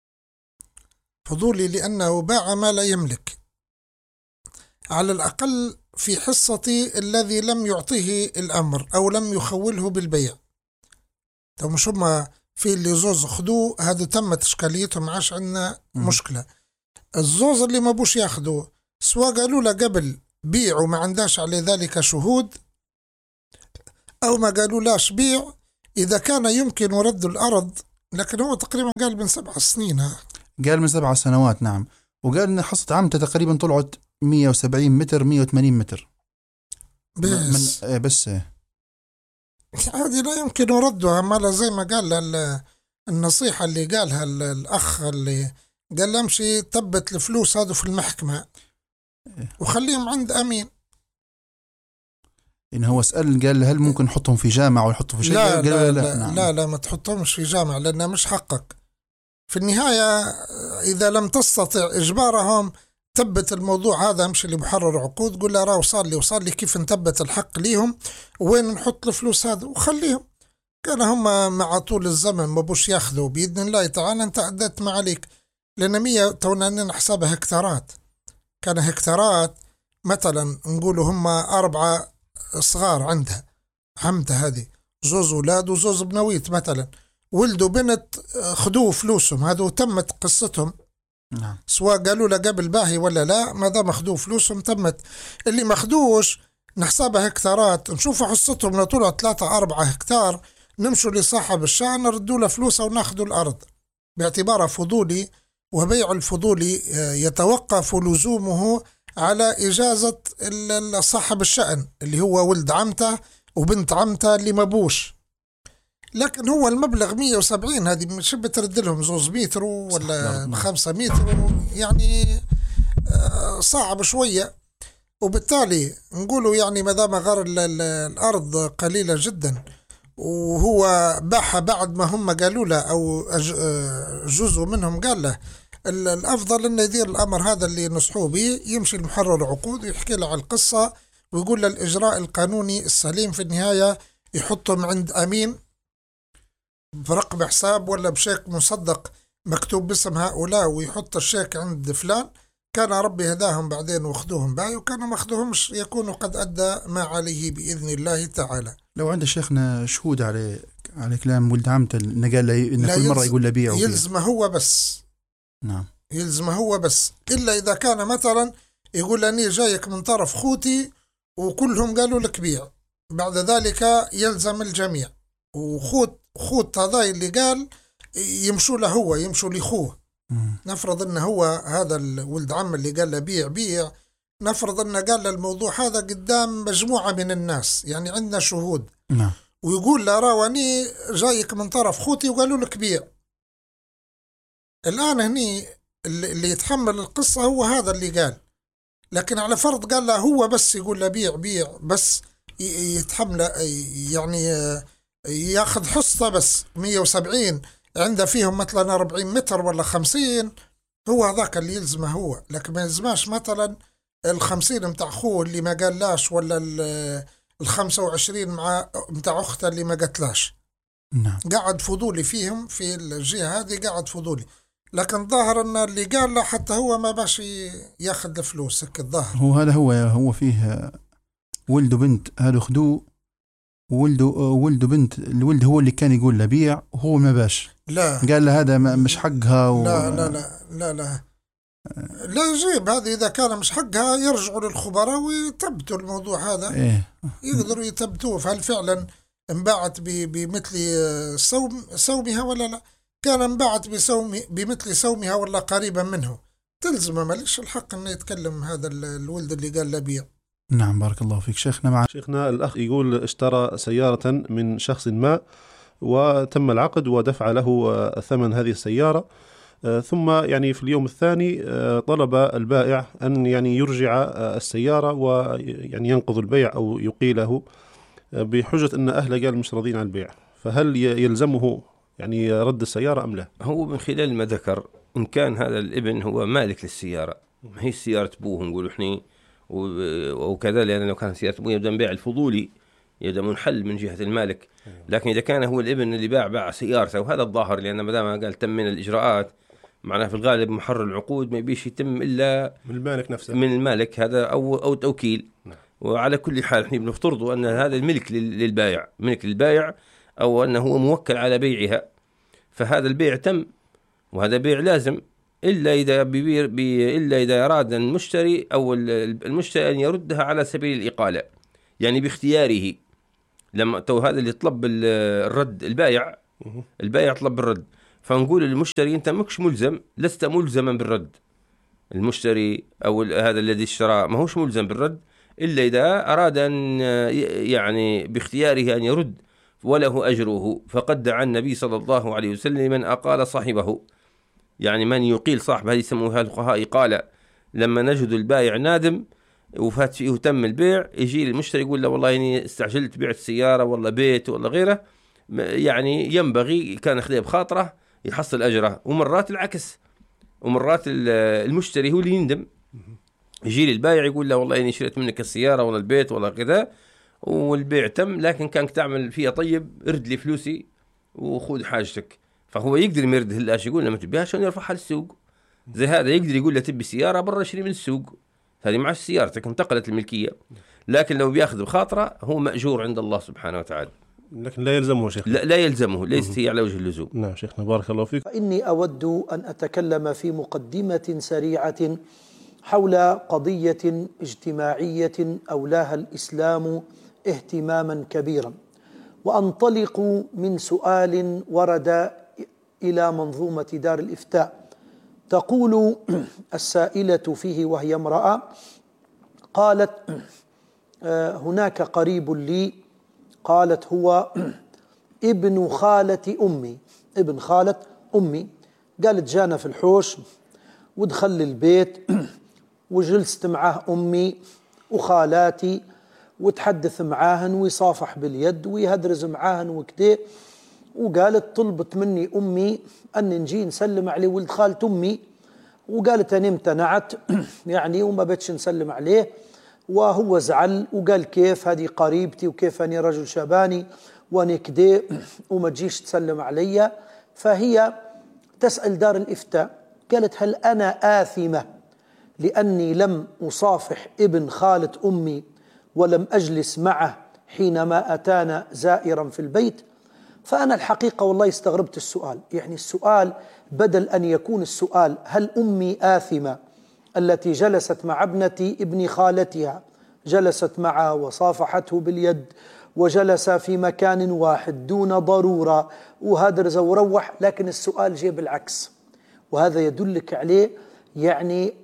فضولي لأنه باع ما لا يملك، على الأقل في حصتي الذي لم يعطيه الأمر أو لم يخوله بالبيع. طب مش هما في اللي زوز خدوه هذا تمت إشكاليتهم، عاش عندنا مشكلة. الزوز اللي ما بوش ياخدوه سواء قالوا له قبل بيع وما عندهاش على ذلك شهود، أو ما قالوا لاش بيع إذا كان يمكن رد الأرض. لكن هو تقريبا قال من سبع سنين ها.
قال من سبع سنوات نعم. وقال إن حصة عمته تقريبا طلعت مية وسبعين متر مية وثمانين متر
بس
من بس
هذه لا يمكن ردها. ما زي ما قال النصيحة اللي قالها الأخ اللي قال له امشي تبت الفلوس هذا في المحكمة وخليهم عند أمين.
إن هو سأل قال هل ممكن نحطهم في جامع ويحطوا في شيء؟
لا
قال
لا
لا,
لا,
نعم.
لا لا ما تحطهمش في جامع لأنه مش حقك. في النهاية إذا لم تستطع إجبارهم تبت الموضوع هذا، امشي لمحرر عقود قول له راه وصل لي وصل لي كيف نثبت الحق ليهم وين نحط الفلوس هذا وخليهم. كان هم مع طول الزمن ما بوش ياخذوا بإذن الله تعالى. أنت عدت ما عليك، لأن مية تونا نحسبها هكتارات. كان هكتارات مثلا نقولوا هم أربعة صغار عندها عمتها هذه زوز أولاد وزوز بنويت مثلا ولدوا بنت خدوه فلوسهم هذا وتمت قصتهم.
نعم.
سواء قالوا له قبل باهي ولا لا ما دام مخدوه فلوسهم تمت. اللي مخدوش نحسبها هكتارات نشوف حصتهم لو طلعوا ثلاثة أربعة هكتار نمشوا لصاحب الشأن نردوا له فلوسه وناخذوا الأرض باعتبارها فضولي. وبيع الفضولي يتوقف لزومه على إجازة صاحب الشأن اللي هو ولد عمته وبنت عمته اللي مبوش. لكن هو المبلغ مية وسبعين هذه مش بترد لهم زوز متر ولا خمسة متر يعني صعب شوية. وبالتالي نقولوا يعني مدام غير الأرض قليلة جدا وهو باحة بعد ما هم قالوا له أو جزء منهم قال له الأفضل أنه يدير الأمر هذا اللي نصحوه به، يمشي المحرر عقود ويحكي له على القصة ويقول له الإجراء القانوني السليم في النهاية يحطهم عند أمين برقم حساب ولا بشيك مصدق مكتوب باسم هؤلاء ويحط الشيك عند فلان. كان ربي هداهم بعدين واخذوهم باي وكانوا ما اخذوهمش يكونوا قد أدى ما عليه بإذن الله تعالى.
لو عند شيخنا شهود على على كلام ولد عمته إنه قال له إنه كل مرة يقول له بيع
يلزم هو بس.
نعم
يلزم هو بس إلا إذا كان مثلا يقول لأني جايك من طرف خوتي وكلهم قالوا لك بيع بعد ذلك يلزم الجميع وخوت خوت هذا اللي قال يمشوا له هو يمشوا لخوه. نفرض أنه هو هذا الولد عم اللي قال له بيع بيع نفرض أنه قال له الموضوع هذا قدام مجموعة من الناس يعني عندنا شهود.
نعم.
ويقول له راوني جايك من طرف خوتي وقالوا لك بيع. الآن هني اللي يتحمل القصة هو هذا اللي قال. لكن على فرض قال له هو بس يقول له بيع بيع بس يتحمل يعني ياخذ حصة بس مية وسبعين عنده فيهم مثلا أربعين متر ولا خمسين هو هذاك اللي يلزمه هو. لكن ما يلزماش مثلا الخمسين متاع أخوه اللي ما قاللاش ولا الخمسة وعشرين مع متاع أخته اللي ما قتلاش.
نعم.
قاعد فضولي فيهم في الجهة هذه قاعد فضولي. لكن ظاهر أن اللي قال له حتى هو ما باش ياخذ الفلوس هيك الظاهر.
هو هذا هو هو فيه ولد وبنت هذا خدوه ولده ولده بنت الولد هو اللي كان يقول له بيع وهو ما باش.
لا
قال له هذا مش حقها و...
لا لا لا لا لا لا يجيب هذه إذا كان مش حقها يرجعوا للخبراء ويثبتوا الموضوع هذا.
إيه؟
يقدروا يثبتوه فهل فعلا انباعت بمثل سوم سومها ولا لا. كان انباعت بسوم بمثل سومها ولا قريبا منه تلزم ماليش الحق انه يتكلم هذا الولد اللي قال له بيع.
نعم بارك الله فيك شيخنا. مع
شيخنا الأخ يقول اشترى سيارة من شخص ما وتم العقد ودفع له ثمن هذه السيارة ثم يعني في اليوم الثاني طلب البائع أن يعني يرجع السيارة ويعني ينقض البيع أو يقيله بحجة أن أهله قال مش راضين عن البيع. فهل يلزمه يعني رد السيارة أم لا؟
هو من خلال ما ذكر إن كان هذا الابن هو مالك للسيارة ما هي سيارة أبوه نقول إحنا وكذا لأن لو كان سيارة أبوه يبدأ بيع الفضولي يبدأ منحل من جهة المالك. لكن إذا كان هو الابن اللي باع باع سيارته وهذا الظاهر لأن ما دام قال تم من الإجراءات معناه في الغالب محرر العقود ما يبيش يتم إلا
من المالك نفسه
من المالك هذا أو أو توكيل. وعلى كل حال إحنا بنفترض أن هذا الملك للبائع ملك للبائع أو أنه هو موكل على بيعها فهذا البيع تم وهذا بيع لازم إلا إذا بيبير بي إلا إذا أراد المشتري أو المشتري أن يردها على سبيل الإقالة، يعني باختياره. لما تو هذا اللي طلب الرد البائع، البائع طلب الرد، فنقول للمشتري أنت مش ملزم، لست ملزما بالرد. المشتري أو هذا الذي اشترى ما هوش ملزم بالرد إلا إذا أراد أن يعني باختياره أن يرد وله أجره. فقد دعا النبي صلى الله عليه وسلم من أقال صاحبه، يعني من يقيل صاحبه، هذه يسموها الفقهاء إقالة. لما نجد البائع نادم وفات فيه تم البيع، يجي المشتري يقول له والله إني استعجلت بعت سيارة ولا بيت ولا غيره، يعني ينبغي كان ياخذها بخاطره يحصل أجره. ومرات العكس، ومرات المشتري هو اللي يندم، يجي البائع يقول له والله إني شريت منك السيارة ولا البيت ولا كذا والبيع تم، لكن كانك تعمل فيها طيب، ارد لي فلوسي وخذ حاجتك. فهو يقدر ما يرد هلاش، يقول لما تبيها عشان يرفعها للسوق. زي هذا يقدر يقول له تبي سيارة برا اشتري من السوق، هذه مع سيارتك انتقلت الملكية. لكن لو بياخذ بخاطره هو مأجور عند الله سبحانه وتعالى،
لكن لا يلزمه شيخ.
لا, لا يلزمه، ليست هي على وجه اللزوم.
نعم شيخنا بارك الله فيك.
فإني أود أن أتكلم في مقدمة سريعة حول قضية اجتماعية أولاها الإسلام اهتماما كبيرا، وأنطلق من سؤال ورد إلى منظومة دار الإفتاء. تقول السائلة فيه وهي امرأة، قالت هناك قريب لي، قالت هو ابن خالة أمي، ابن خالة أمي. قالت جانا في الحوش ودخل البيت وجلست معاه أمي وخالاتي وتحدث معاهن ويصافح باليد ويهدرز معاهن وكده. وقالت طلبت مني أمي أن نجي نسلم عليه ولد خالة أمي، وقالت أنا امتنعت يعني وما بتش نسلم عليه، وهو زعل وقال كيف هذه قريبتي وكيف أني رجل شباني وأنا كده وما تجيش تسلم علي. فهي تسأل دار الإفتاء، قالت هل أنا آثمة لأني لم أصافح ابن خالة أمي ولم أجلس معه حينما أتانا زائرا في البيت؟ فأنا الحقيقة والله استغربت السؤال. يعني السؤال بدل أن يكون السؤال هل أمي آثمة التي جلست مع ابنتي ابن خالتها، جلست معه وصافحته باليد وجلس في مكان واحد دون ضرورة وهدرز وروح، لكن السؤال جاء بالعكس. وهذا يدلك عليه يعني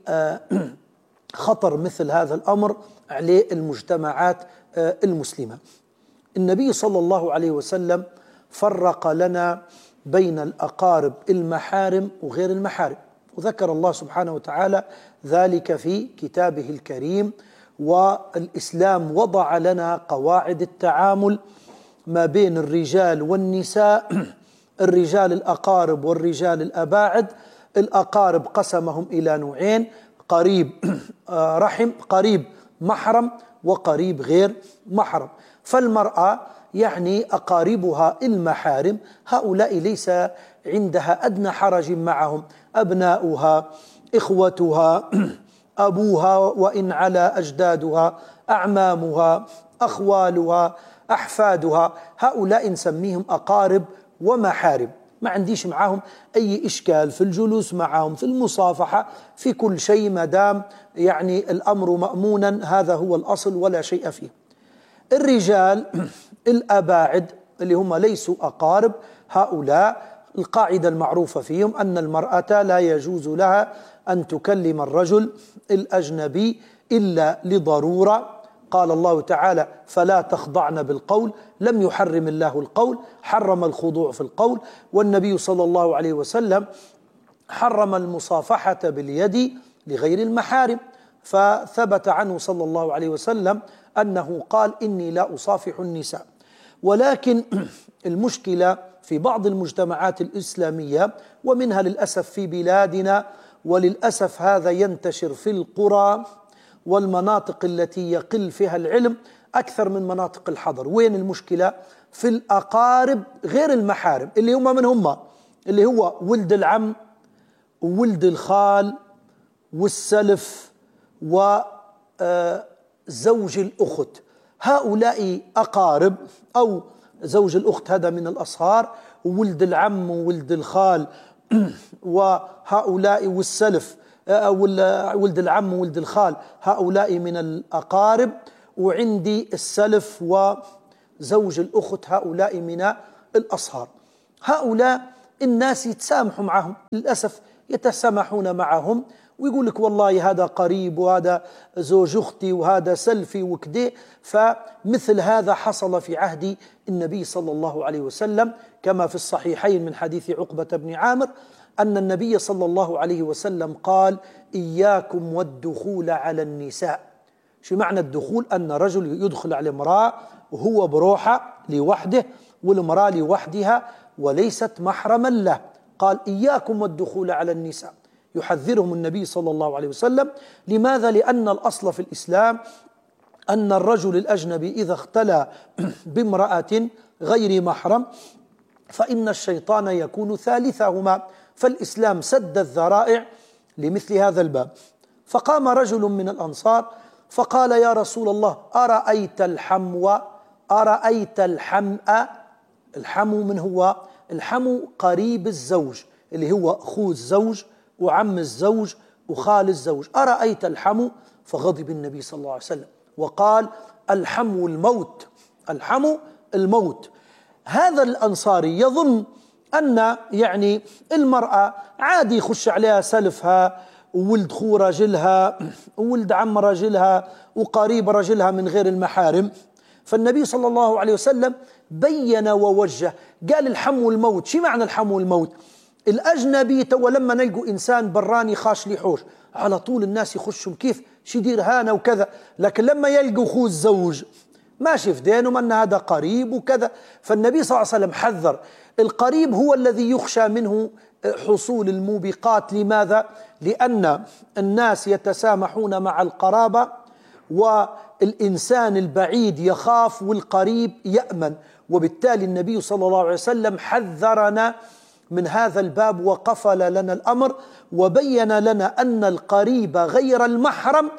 خطر مثل هذا الأمر عليه المجتمعات المسلمة. النبي صلى الله عليه وسلم فرق لنا بين الأقارب المحارم وغير المحارم، وذكر الله سبحانه وتعالى ذلك في كتابه الكريم. والإسلام وضع لنا قواعد التعامل ما بين الرجال والنساء، الرجال الأقارب والرجال الأباعد. الأقارب قسمهم إلى نوعين، قريب رحم، قريب محرم، وقريب غير محرم. فالمرأة يعني أقاربها المحارم هؤلاء ليس عندها أدنى حرج معهم، أبناؤها، إخوتها، أبوها وإن على أجدادها، أعمامها، أخوالها، أحفادها، هؤلاء نسميهم أقارب ومحارم. ما عنديش معهم أي إشكال في الجلوس معهم، في المصافحة، في كل شيء، ما دام يعني الأمر مأمونا، هذا هو الأصل ولا شيء فيه. الرجال الأباعد اللي هم ليسوا أقارب، هؤلاء القاعدة المعروفة فيهم أن المرأة لا يجوز لها أن تكلم الرجل الأجنبي إلا لضرورة. قال الله تعالى فلا تخضعن بالقول، لم يحرم الله القول، حرم الخضوع في القول. والنبي صلى الله عليه وسلم حرم المصافحة باليد لغير المحارم، فثبت عنه صلى الله عليه وسلم أنه قال إني لا أصافح النساء. ولكن المشكلة في بعض المجتمعات الإسلامية، ومنها للأسف في بلادنا، وللأسف هذا ينتشر في القرى والمناطق التي يقل فيها العلم أكثر من مناطق الحضر. وين المشكلة؟ في الأقارب غير المحارم، اللي هم من هم؟ اللي هو ولد العم وولد الخال والسلف وزوج الأخت. هؤلاء أقارب، أو زوج الأخت هذا من الأصهار، وولد العم وولد الخال وهؤلاء والسلف ولد العم وولد الخال هؤلاء من الأقارب، وعندي السلف وزوج الأخت هؤلاء من الأصهار. هؤلاء الناس يتسامحوا معهم، للأسف يتسامحون معهم ويقول لك والله هذا قريب وهذا زوج أختي وهذا سلفي وكده. فمثل هذا حصل في عهد النبي صلى الله عليه وسلم كما في الصحيحين من حديث عقبة بن عامر أن النبي صلى الله عليه وسلم قال: إياكم والدخول على النساء. شو معنى الدخول؟ أن رجل يدخل على امرأة وهو بروحه لوحده والمرأة لوحدها وليست محرما له. قال: إياكم والدخول على النساء، يحذرهم النبي صلى الله عليه وسلم. لماذا؟ لأن الأصل في الإسلام أن الرجل الأجنبي إذا اختلى بامرأة غير محرم فإن الشيطان يكون ثالثهما، فالإسلام سد الذرائع لمثل هذا الباب. فقام رجل من الأنصار فقال: يا رسول الله، أرأيت الحمو أرأيت الحمأ. الحمو من هو؟ الحمو قريب الزوج اللي هو أخو الزوج وعم الزوج وخال الزوج. أرأيت الحمو؟ فغضب النبي صلى الله عليه وسلم وقال: الحمو الموت، الحمو الموت. هذا الأنصاري يظن أن يعني المرأة عادي يخش عليها سلفها وولد خو رجلها وولد عم رجلها وقريب رجلها من غير المحارم. فالنبي صلى الله عليه وسلم بين ووجه، قال: الحمو الموت. شو معنى الحمو الموت؟ الأجنبي تو لما نلقوا إنسان براني خاش لي حوش على طول الناس يخشوا كيف شي دير هانا وكذا، لكن لما يلقوا خو الزوج ماشي في دينهم أن هذا قريب وكذا. فالنبي صلى الله عليه وسلم حذر. القريب هو الذي يخشى منه حصول الموبقات. لماذا؟ لأن الناس يتسامحون مع القرابة والإنسان البعيد يخاف والقريب يأمن، وبالتالي النبي صلى الله عليه وسلم حذرنا من هذا الباب وقفل لنا الأمر وبين لنا أن القريب غير المحرم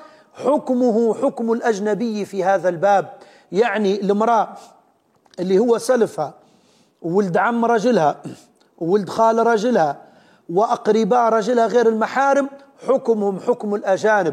حكمه حكم الأجنبي في هذا الباب. يعني المرأة اللي هو سلفها وولد عم رجلها وولد خال رجلها وأقرباء رجلها غير المحارم حكمهم حكم الأجانب،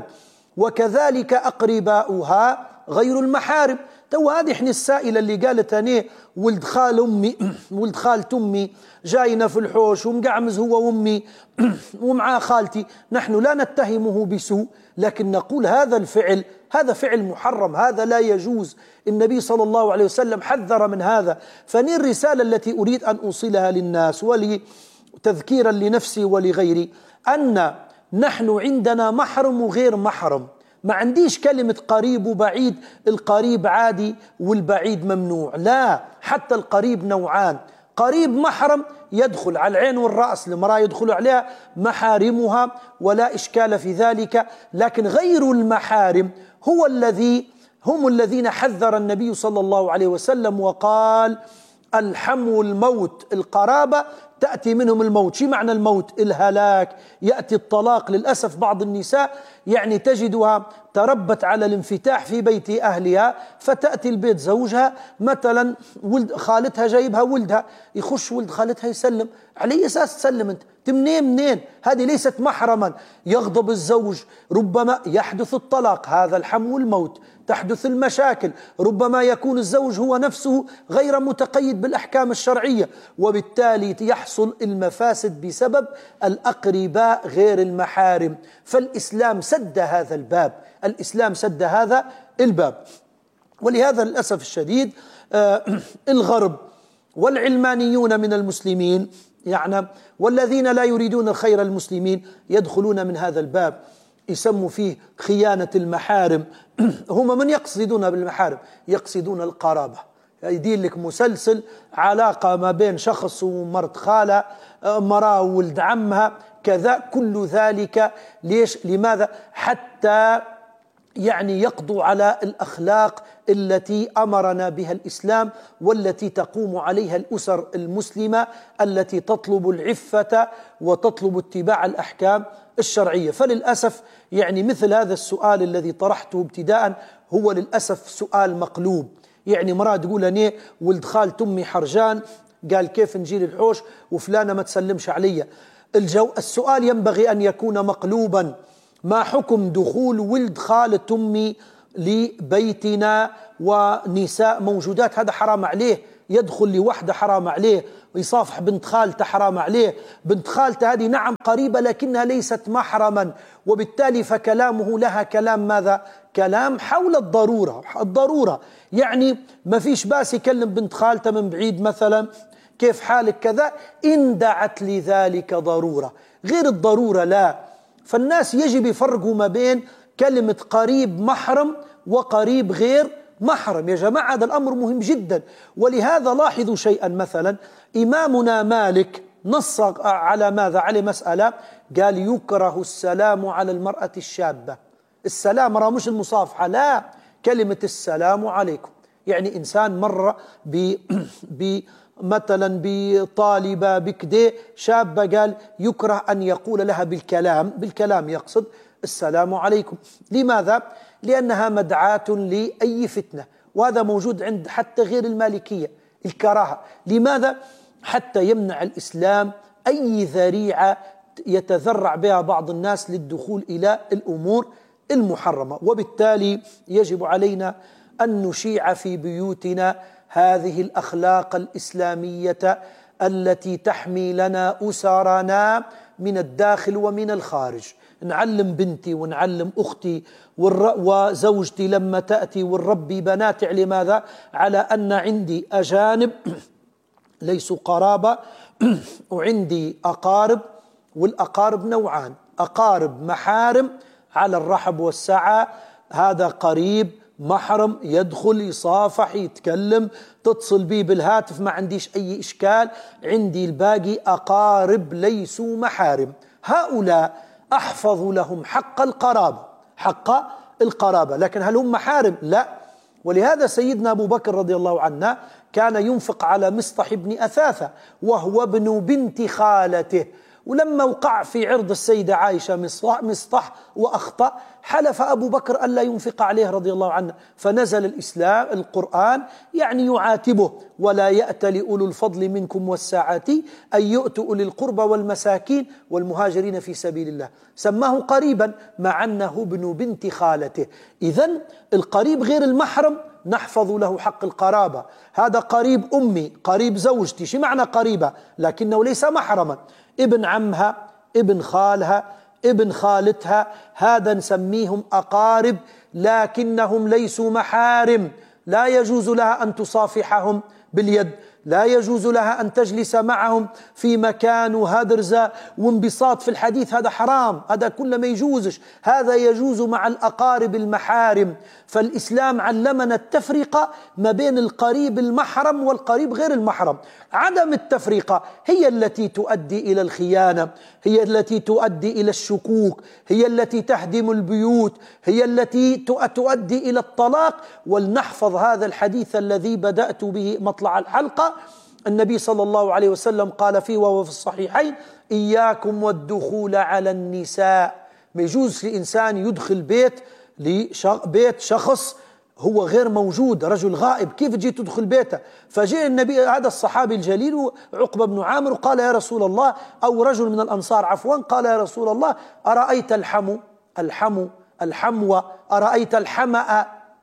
وكذلك أقرباؤها غير المحارم. تو هذه احنا السائلة اللي قالت أنا ولد خال أمي ولد خالة أمي جاينا في الحوش ومقعمز هو وأمي ومعاه خالتي، نحن لا نتهمه بسوء لكن نقول هذا الفعل هذا فعل محرم، هذا لا يجوز. النبي صلى الله عليه وسلم حذر من هذا. فني الرسالة التي أريد أن أوصلها للناس ولتذكيرا لنفسي ولغيري أن نحن عندنا محرم وغير محرم. ما عنديش كلمة قريب وبعيد، القريب عادي والبعيد ممنوع، لا، حتى القريب نوعان. قريب محرم يدخل على العين والرأس، المرأة يدخل عليها محارمها ولا إشكال في ذلك، لكن غير المحارم هو الذي هم الذين حذر النبي صلى الله عليه وسلم وقال: الحمو الموت. القرابة تأتي منهم الموت. شو معنى الموت؟ الهلاك، يأتي الطلاق. للأسف بعض النساء يعني تجدها تربت على الانفتاح في بيت أهلها، فتأتي البيت زوجها مثلا ولد خالتها جايبها ولدها، يخش ولد خالتها يسلم على أساس تسلم أنت منين منين؟ هذه ليست محرما. يغضب الزوج، ربما يحدث الطلاق، هذا الحمو الموت. تحدث المشاكل، ربما يكون الزوج هو نفسه غير متقيد بالأحكام الشرعية، وبالتالي يحصل المفاسد بسبب الأقرباء غير المحارم. فالإسلام سد هذا الباب، الإسلام سد هذا الباب. ولهذا للأسف الشديد آه الغرب والعلمانيون من المسلمين يعني والذين لا يريدون الخير المسلمين يدخلون من هذا الباب، يسموا فيه خيانة المحارم. هم من يقصدون بالمحارم؟ يقصدون القرابة. يدير لك مسلسل علاقة ما بين شخص ومرت خالة، مرأة وولد عمها، كذا، كل ذلك ليش؟ لماذا؟ حتى يعني يقضوا على الأخلاق التي أمرنا بها الإسلام والتي تقوم عليها الأسر المسلمة التي تطلب العفة وتطلب اتباع الأحكام الشرعية. فللأسف يعني مثل هذا السؤال الذي طرحته ابتداء هو للأسف سؤال مقلوب. يعني مرأة تقول أنا ولد خالة أمي حرجان، قال كيف نجي للحوش وفلانة ما تسلمش علي. الجو السؤال ينبغي أن يكون مقلوبا: ما حكم دخول ولد خالة أمي لبيتنا ونساء موجودات؟ هذا حرام عليه. يدخل لوحده حرام عليه، ويصافح بنت خالته حرام عليه. بنت خالته هذه نعم قريبة لكنها ليست محرما، وبالتالي فكلامه لها كلام ماذا؟ كلام حول الضرورة. الضرورة يعني ما فيش باس يكلم بنت خالته من بعيد مثلا: كيف حالك كذا، إن دعت لذلك ضرورة. غير الضرورة لا. فالناس يجب يفرقوا ما بين كلمة قريب محرم وقريب غير محرم. يا جماعة هذا الأمر مهم جدا. ولهذا لاحظوا شيئا، مثلا إمامنا مالك نص على ماذا؟ على مسألة، قال يكره السلام على المرأة الشابة. السلام راه مش المصافحة، لا، كلمة السلام عليكم. يعني إنسان مر ب ب مثلا بطالبة بكده شابة، قال يكره أن يقول لها بالكلام، بالكلام يقصد السلام عليكم. لماذا؟ لأنها مدعاة لأي فتنة، وهذا موجود عند حتى غير المالكية، الكراهة. لماذا؟ حتى يمنع الإسلام أي ذريعة يتذرع بها بعض الناس للدخول إلى الأمور المحرمة. وبالتالي يجب علينا أن نشيع في بيوتنا هذه الأخلاق الإسلامية التي تحمي لنا أسرنا من الداخل ومن الخارج. نعلم بنتي ونعلم أختي وزوجتي لما تأتي ونربي بناتي على ماذا؟ على أن عندي أجانب ليسوا قرابة وعندي أقارب، والأقارب نوعان: أقارب محارم على الرحب والسعة، هذا قريب محرم يدخل يصافح يتكلم تتصل بي بالهاتف ما عنديش أي إشكال. عندي الباقي أقارب ليسوا محارم، هؤلاء أحفظ لهم حق القرابة، حق القرابة. لكن هل هم محارم؟ لا. ولهذا سيدنا أبو بكر رضي الله عنه كان ينفق على مصطح بن أثاثة وهو ابن بنت خالته، ولما وقع في عرض السيدة عائشة مصطح وأخطأ حلف أبو بكر ألا ينفق عليه رضي الله عنه، فنزل الإسلام القرآن يعني يعاتبه: ولا يأت لأولو الفضل منكم والسعة أن يؤتوا أولي القربى والمساكين والمهاجرين في سبيل الله. سماه قريبا مع أنه ابن بنت خالته. إذن القريب غير المحرم نحفظ له حق القرابة. هذا قريب أمي، قريب زوجتي، شو معنى قريبة؟ لكنه ليس محرما. ابن عمها، ابن خالها، ابن خالتها، هذا نسميهم أقارب لكنهم ليسوا محارم. لا يجوز لها أن تصافحهم باليد، لا يجوز لها أن تجلس معهم في مكان وهدرزة وانبساط في الحديث، هذا حرام، هذا كله ما يجوزش. هذا يجوز مع الأقارب المحارم. فالإسلام علمنا التفرقة ما بين القريب المحرم والقريب غير المحرم. عدم التفرقة هي التي تؤدي إلى الخيانة، هي التي تؤدي إلى الشكوك، هي التي تهدم البيوت، هي التي تؤدي إلى الطلاق. ولنحفظ هذا الحديث الذي بدأت به مطلع الحلقة. النبي صلى الله عليه وسلم قال فيه وهو في الصحيحين: إياكم والدخول على النساء. ما يجوز لإنسان يدخل بيت لبيت شخص هو غير موجود، رجل غائب، كيف تجي تدخل بيته؟ فجاء النبي هذا الصحابي الجليل عقبة بن عامر وقال: يا رسول الله، أو رجل من الأنصار عفوا، قال: يا رسول الله، أرأيت الحمو الحمو الحموى أرأيت الحمأ؟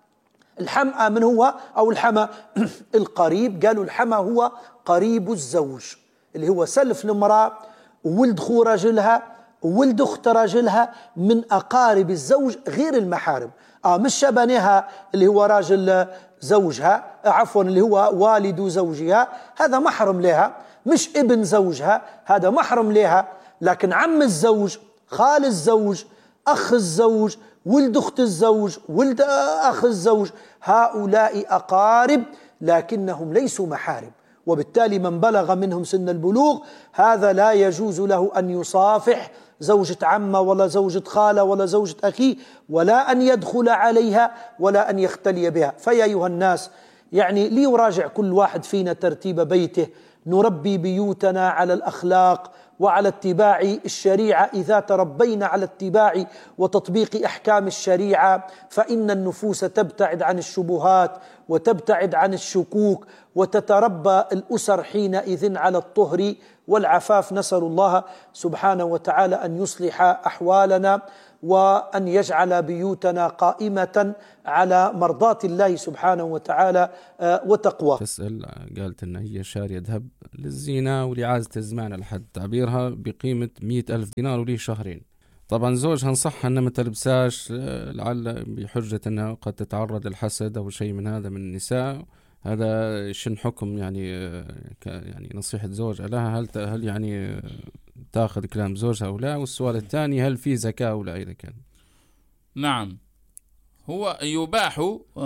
الحمأ من هو؟ أو الحمى القريب. قالوا الحمى هو قريب الزوج، اللي هو سلف المرأة وولد خو رجلها وولد أخت رجلها، من أقارب الزوج غير المحارم. آه مش شبنها اللي هو راجل زوجها، عفوا اللي هو والد زوجها، هذا محرم لها. مش ابن زوجها، هذا محرم لها. لكن عم الزوج، خال الزوج، أخ الزوج، ولد أخت الزوج، ولد أخ الزوج، هؤلاء أقارب لكنهم ليسوا محارم. وبالتالي من بلغ منهم سن البلوغ هذا لا يجوز له أن يصافح زوجة عمه ولا زوجة خالة ولا زوجة أخيه، ولا أن يدخل عليها ولا أن يختلي بها. فيا أيها الناس، يعني ليراجع كل واحد فينا ترتيب بيته، نربي بيوتنا على الأخلاق وعلى اتباع الشريعة. إذا تربينا على اتباع وتطبيق أحكام الشريعة فإن النفوس تبتعد عن الشبهات وتبتعد عن الشكوك، وتتربى الأسر حينئذ على الطهر والعفاف. نسأل الله سبحانه وتعالى أن يصلح أحوالنا وأن يجعل بيوتنا قائمة على مرضاة الله سبحانه وتعالى وتقواه.
تسأل قالت أن هي شارية ذهب للزينة ولإعازة الزمان على حد تعبيرها بقيمة مئة ألف دينار وليه شهرين. طبعا زوجها نصحها أنها ما تلبساش لعل بحجة أنها قد تتعرض للحسد أو شيء من هذا من النساء. هذا شن حكم يعني يعني نصيحة زوج لها؟ هل هل يعني تأخذ كلام زوجها أو لا؟ والسؤال الثاني هل في زكاة أو لا إذا كان؟
نعم، هو يباح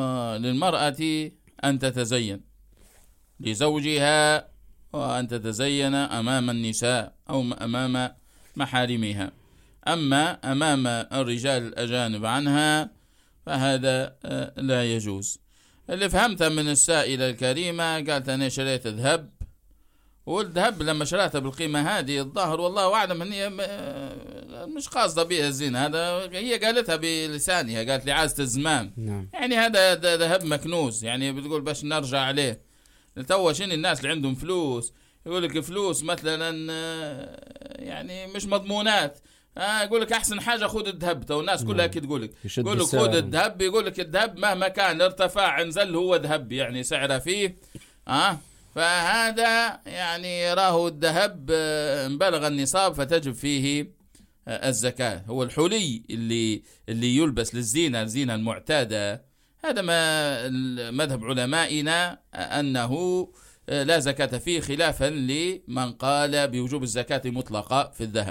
للمرأة أن تتزين لزوجها وأن تتزين أمام النساء أو أمام محارمها، أما أمام الرجال الأجانب عنها فهذا لا يجوز. اللي فهمتها من السائلة الكريمة قالت أنا شريت ذهب، والذهب لما شريتها بالقيمة هذه الظاهر والله أعلم أن هي مش قاصدة بها الزينة، هذا هي قالتها بلسانها، قالت لي عازة الزمان. نعم. يعني هذا ذهب مكنوز، يعني بتقول باش نرجع عليه. تو شنو الناس اللي عندهم فلوس يقول لك فلوس مثلا يعني مش مضمونات، اه يقول لك احسن حاجه خذ الذهب. تو الناس كلها كي تقول لك يقول لك خذ الذهب، يقول لك الذهب مهما كان ارتفع انزل هو ذهب يعني سعره فيه. اه فهذا يعني راه الذهب بلغ النصاب فتجب فيه الزكاه. هو الحلي اللي اللي يلبس للزينه، الزينه المعتاده، هذا ما مذهب علمائنا انه لا زكاه فيه، خلافا لمن قال بوجوب الزكاه مطلقه في الذهب.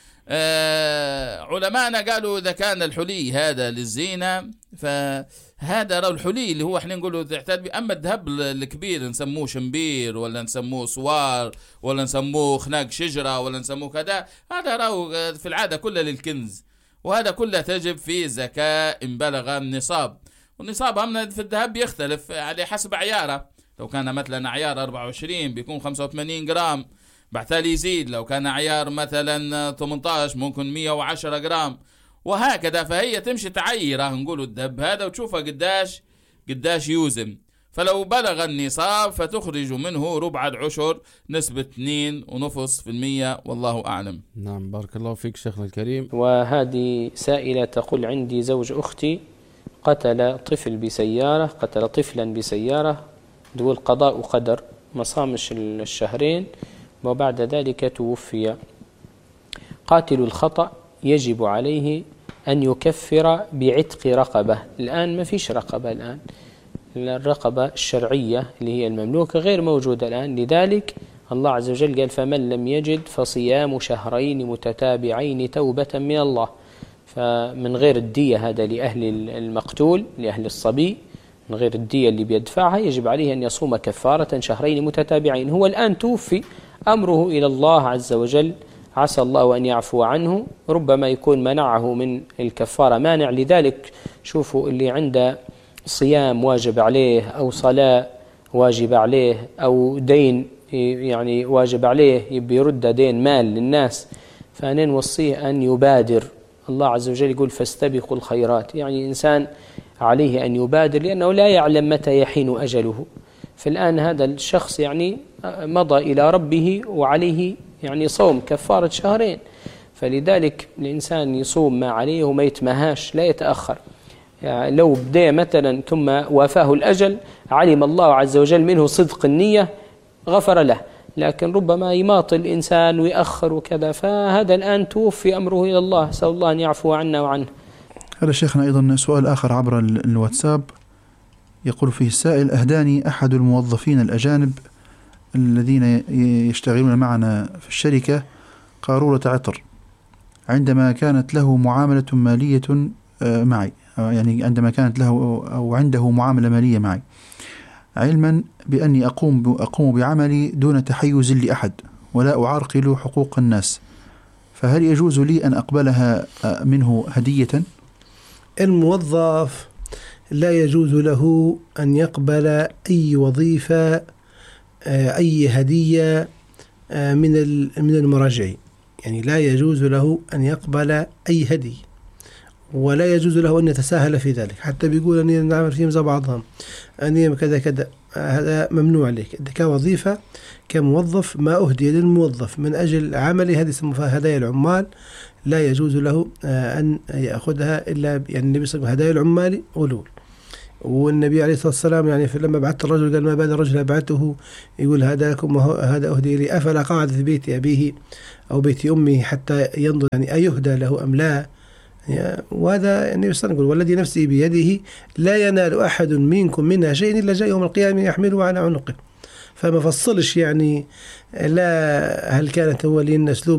آه علماءنا قالوا إذا كان الحلي هذا للزينة فهذا رأو الحلي اللي هو احنا نقوله تعتاد به. أما الذهب الكبير نسموه شمبير ولا نسموه سوار ولا نسموه خناق شجرة ولا نسموه كذا، هذا رأو في العادة كله للكنز، وهذا كله تجب فيه زكاة إن بلغ النصاب. والنصاب هم في الذهب يختلف على حسب عياره، لو كان مثلا عيار أربعة وعشرين بيكون خمسة وثمانين جرام، بعتالي يزيد لو كان عيار مثلا ثمانية عشر ممكن مئة وعشرة جرام، وهكذا. فهي تمشي تعيره نقولوا الذهب هذا وتشوفها قداش قداش يوزن. فلو بلغ النصاب فتخرج منه ربع العشر نسبة اثنين ونصف في المية، والله أعلم.
نعم، بارك الله فيك شيخنا الكريم.
وهذه سائلة تقول عندي زوج أختي قتل طفل بسيارة قتل طفلا بسيارة، تقول قضاء وقدر، ما صامش الشهرين وبعد ذلك توفي. قاتل الخطأ يجب عليه أن يكفر بعتق رقبة. الآن ما فيش رقبة، الآن الرقبة الشرعية اللي هي المملوكة غير موجودة الآن، لذلك الله عز وجل قال فمن لم يجد فصيام شهرين متتابعين توبة من الله. فمن غير الدية، هذا لأهل المقتول لأهل الصبي، من غير الدية اللي بيدفعها يجب عليه أن يصوم كفارة شهرين متتابعين. هو الآن توفي، أمره إلى الله عز وجل، عسى الله أن يعفو عنه، ربما يكون منعه من الكفارة مانع. لذلك شوفوا اللي عنده صيام واجب عليه أو صلاة واجب عليه أو دين يعني واجب عليه يبي يرد دين مال للناس، فأنا نوصيه أن يبادر. الله عز وجل يقول فاستبقوا الخيرات، يعني إنسان عليه أن يبادر لأنه لا يعلم متى يحين أجله. فالآن هذا الشخص يعني مضى إلى ربه وعليه يعني صوم كفارة شهرين، فلذلك الإنسان يصوم ما عليه وما يتمهاش، لا يتأخر. يعني لو بدأ مثلا ثم وافاه الأجل علم الله عز وجل منه صدق النية غفر له، لكن ربما يماطل الإنسان ويأخر وكذا، فهذا الآن توفي أمره إلى الله، سأل الله أن يعفو عنا وعنه.
هذا شيخنا أيضا سؤال آخر عبر الواتساب، يقول فيه السائل: أهداني أحد الموظفين الأجانب الذين يشتغلون معنا في الشركة قارورة عطر عندما كانت له معاملة مالية معي، يعني عندما كانت له أو عنده معاملة مالية معي، علما بأني أقوم أقوم بعملي دون تحيز لأحد ولا أعرقل حقوق الناس، فهل يجوز لي أن أقبلها منه هدية؟
الموظف لا يجوز له أن يقبل أي وظيفة أي هدية من من المراجعين، يعني لا يجوز له أن يقبل أي هدية، ولا يجوز له أن يتساهل في ذلك، حتى بيقول أني نعمل فيهم زي بعضهم أني كذا كذا، هذا ممنوع عليك. كوظيفة كموظف ما أهدي للموظف من أجل عمله هذه يسموها هدايا العمال، لا يجوز له أن يأخذها إلا يعني النبي صلى الله عليه وسلم هدايا العمال غلول. والنبي عليه الصلاة والسلام يعني لما بعث الرجل قال ما بال رجل أبعته يقول هداكم وهذا أهدي لي، أفلا قعد في بيت أبيه أو بيت أمه حتى ينظر يعني أيهدى له أم لا. وهذا النبي صلى الله عليه وسلم يقول والذي نفسي بيده لا ينال أحد منكم منها شيء إلا جاء يوم القيامة يحمله على عنقه. فما فصلش يعني لا هل كانت أولين أسلوب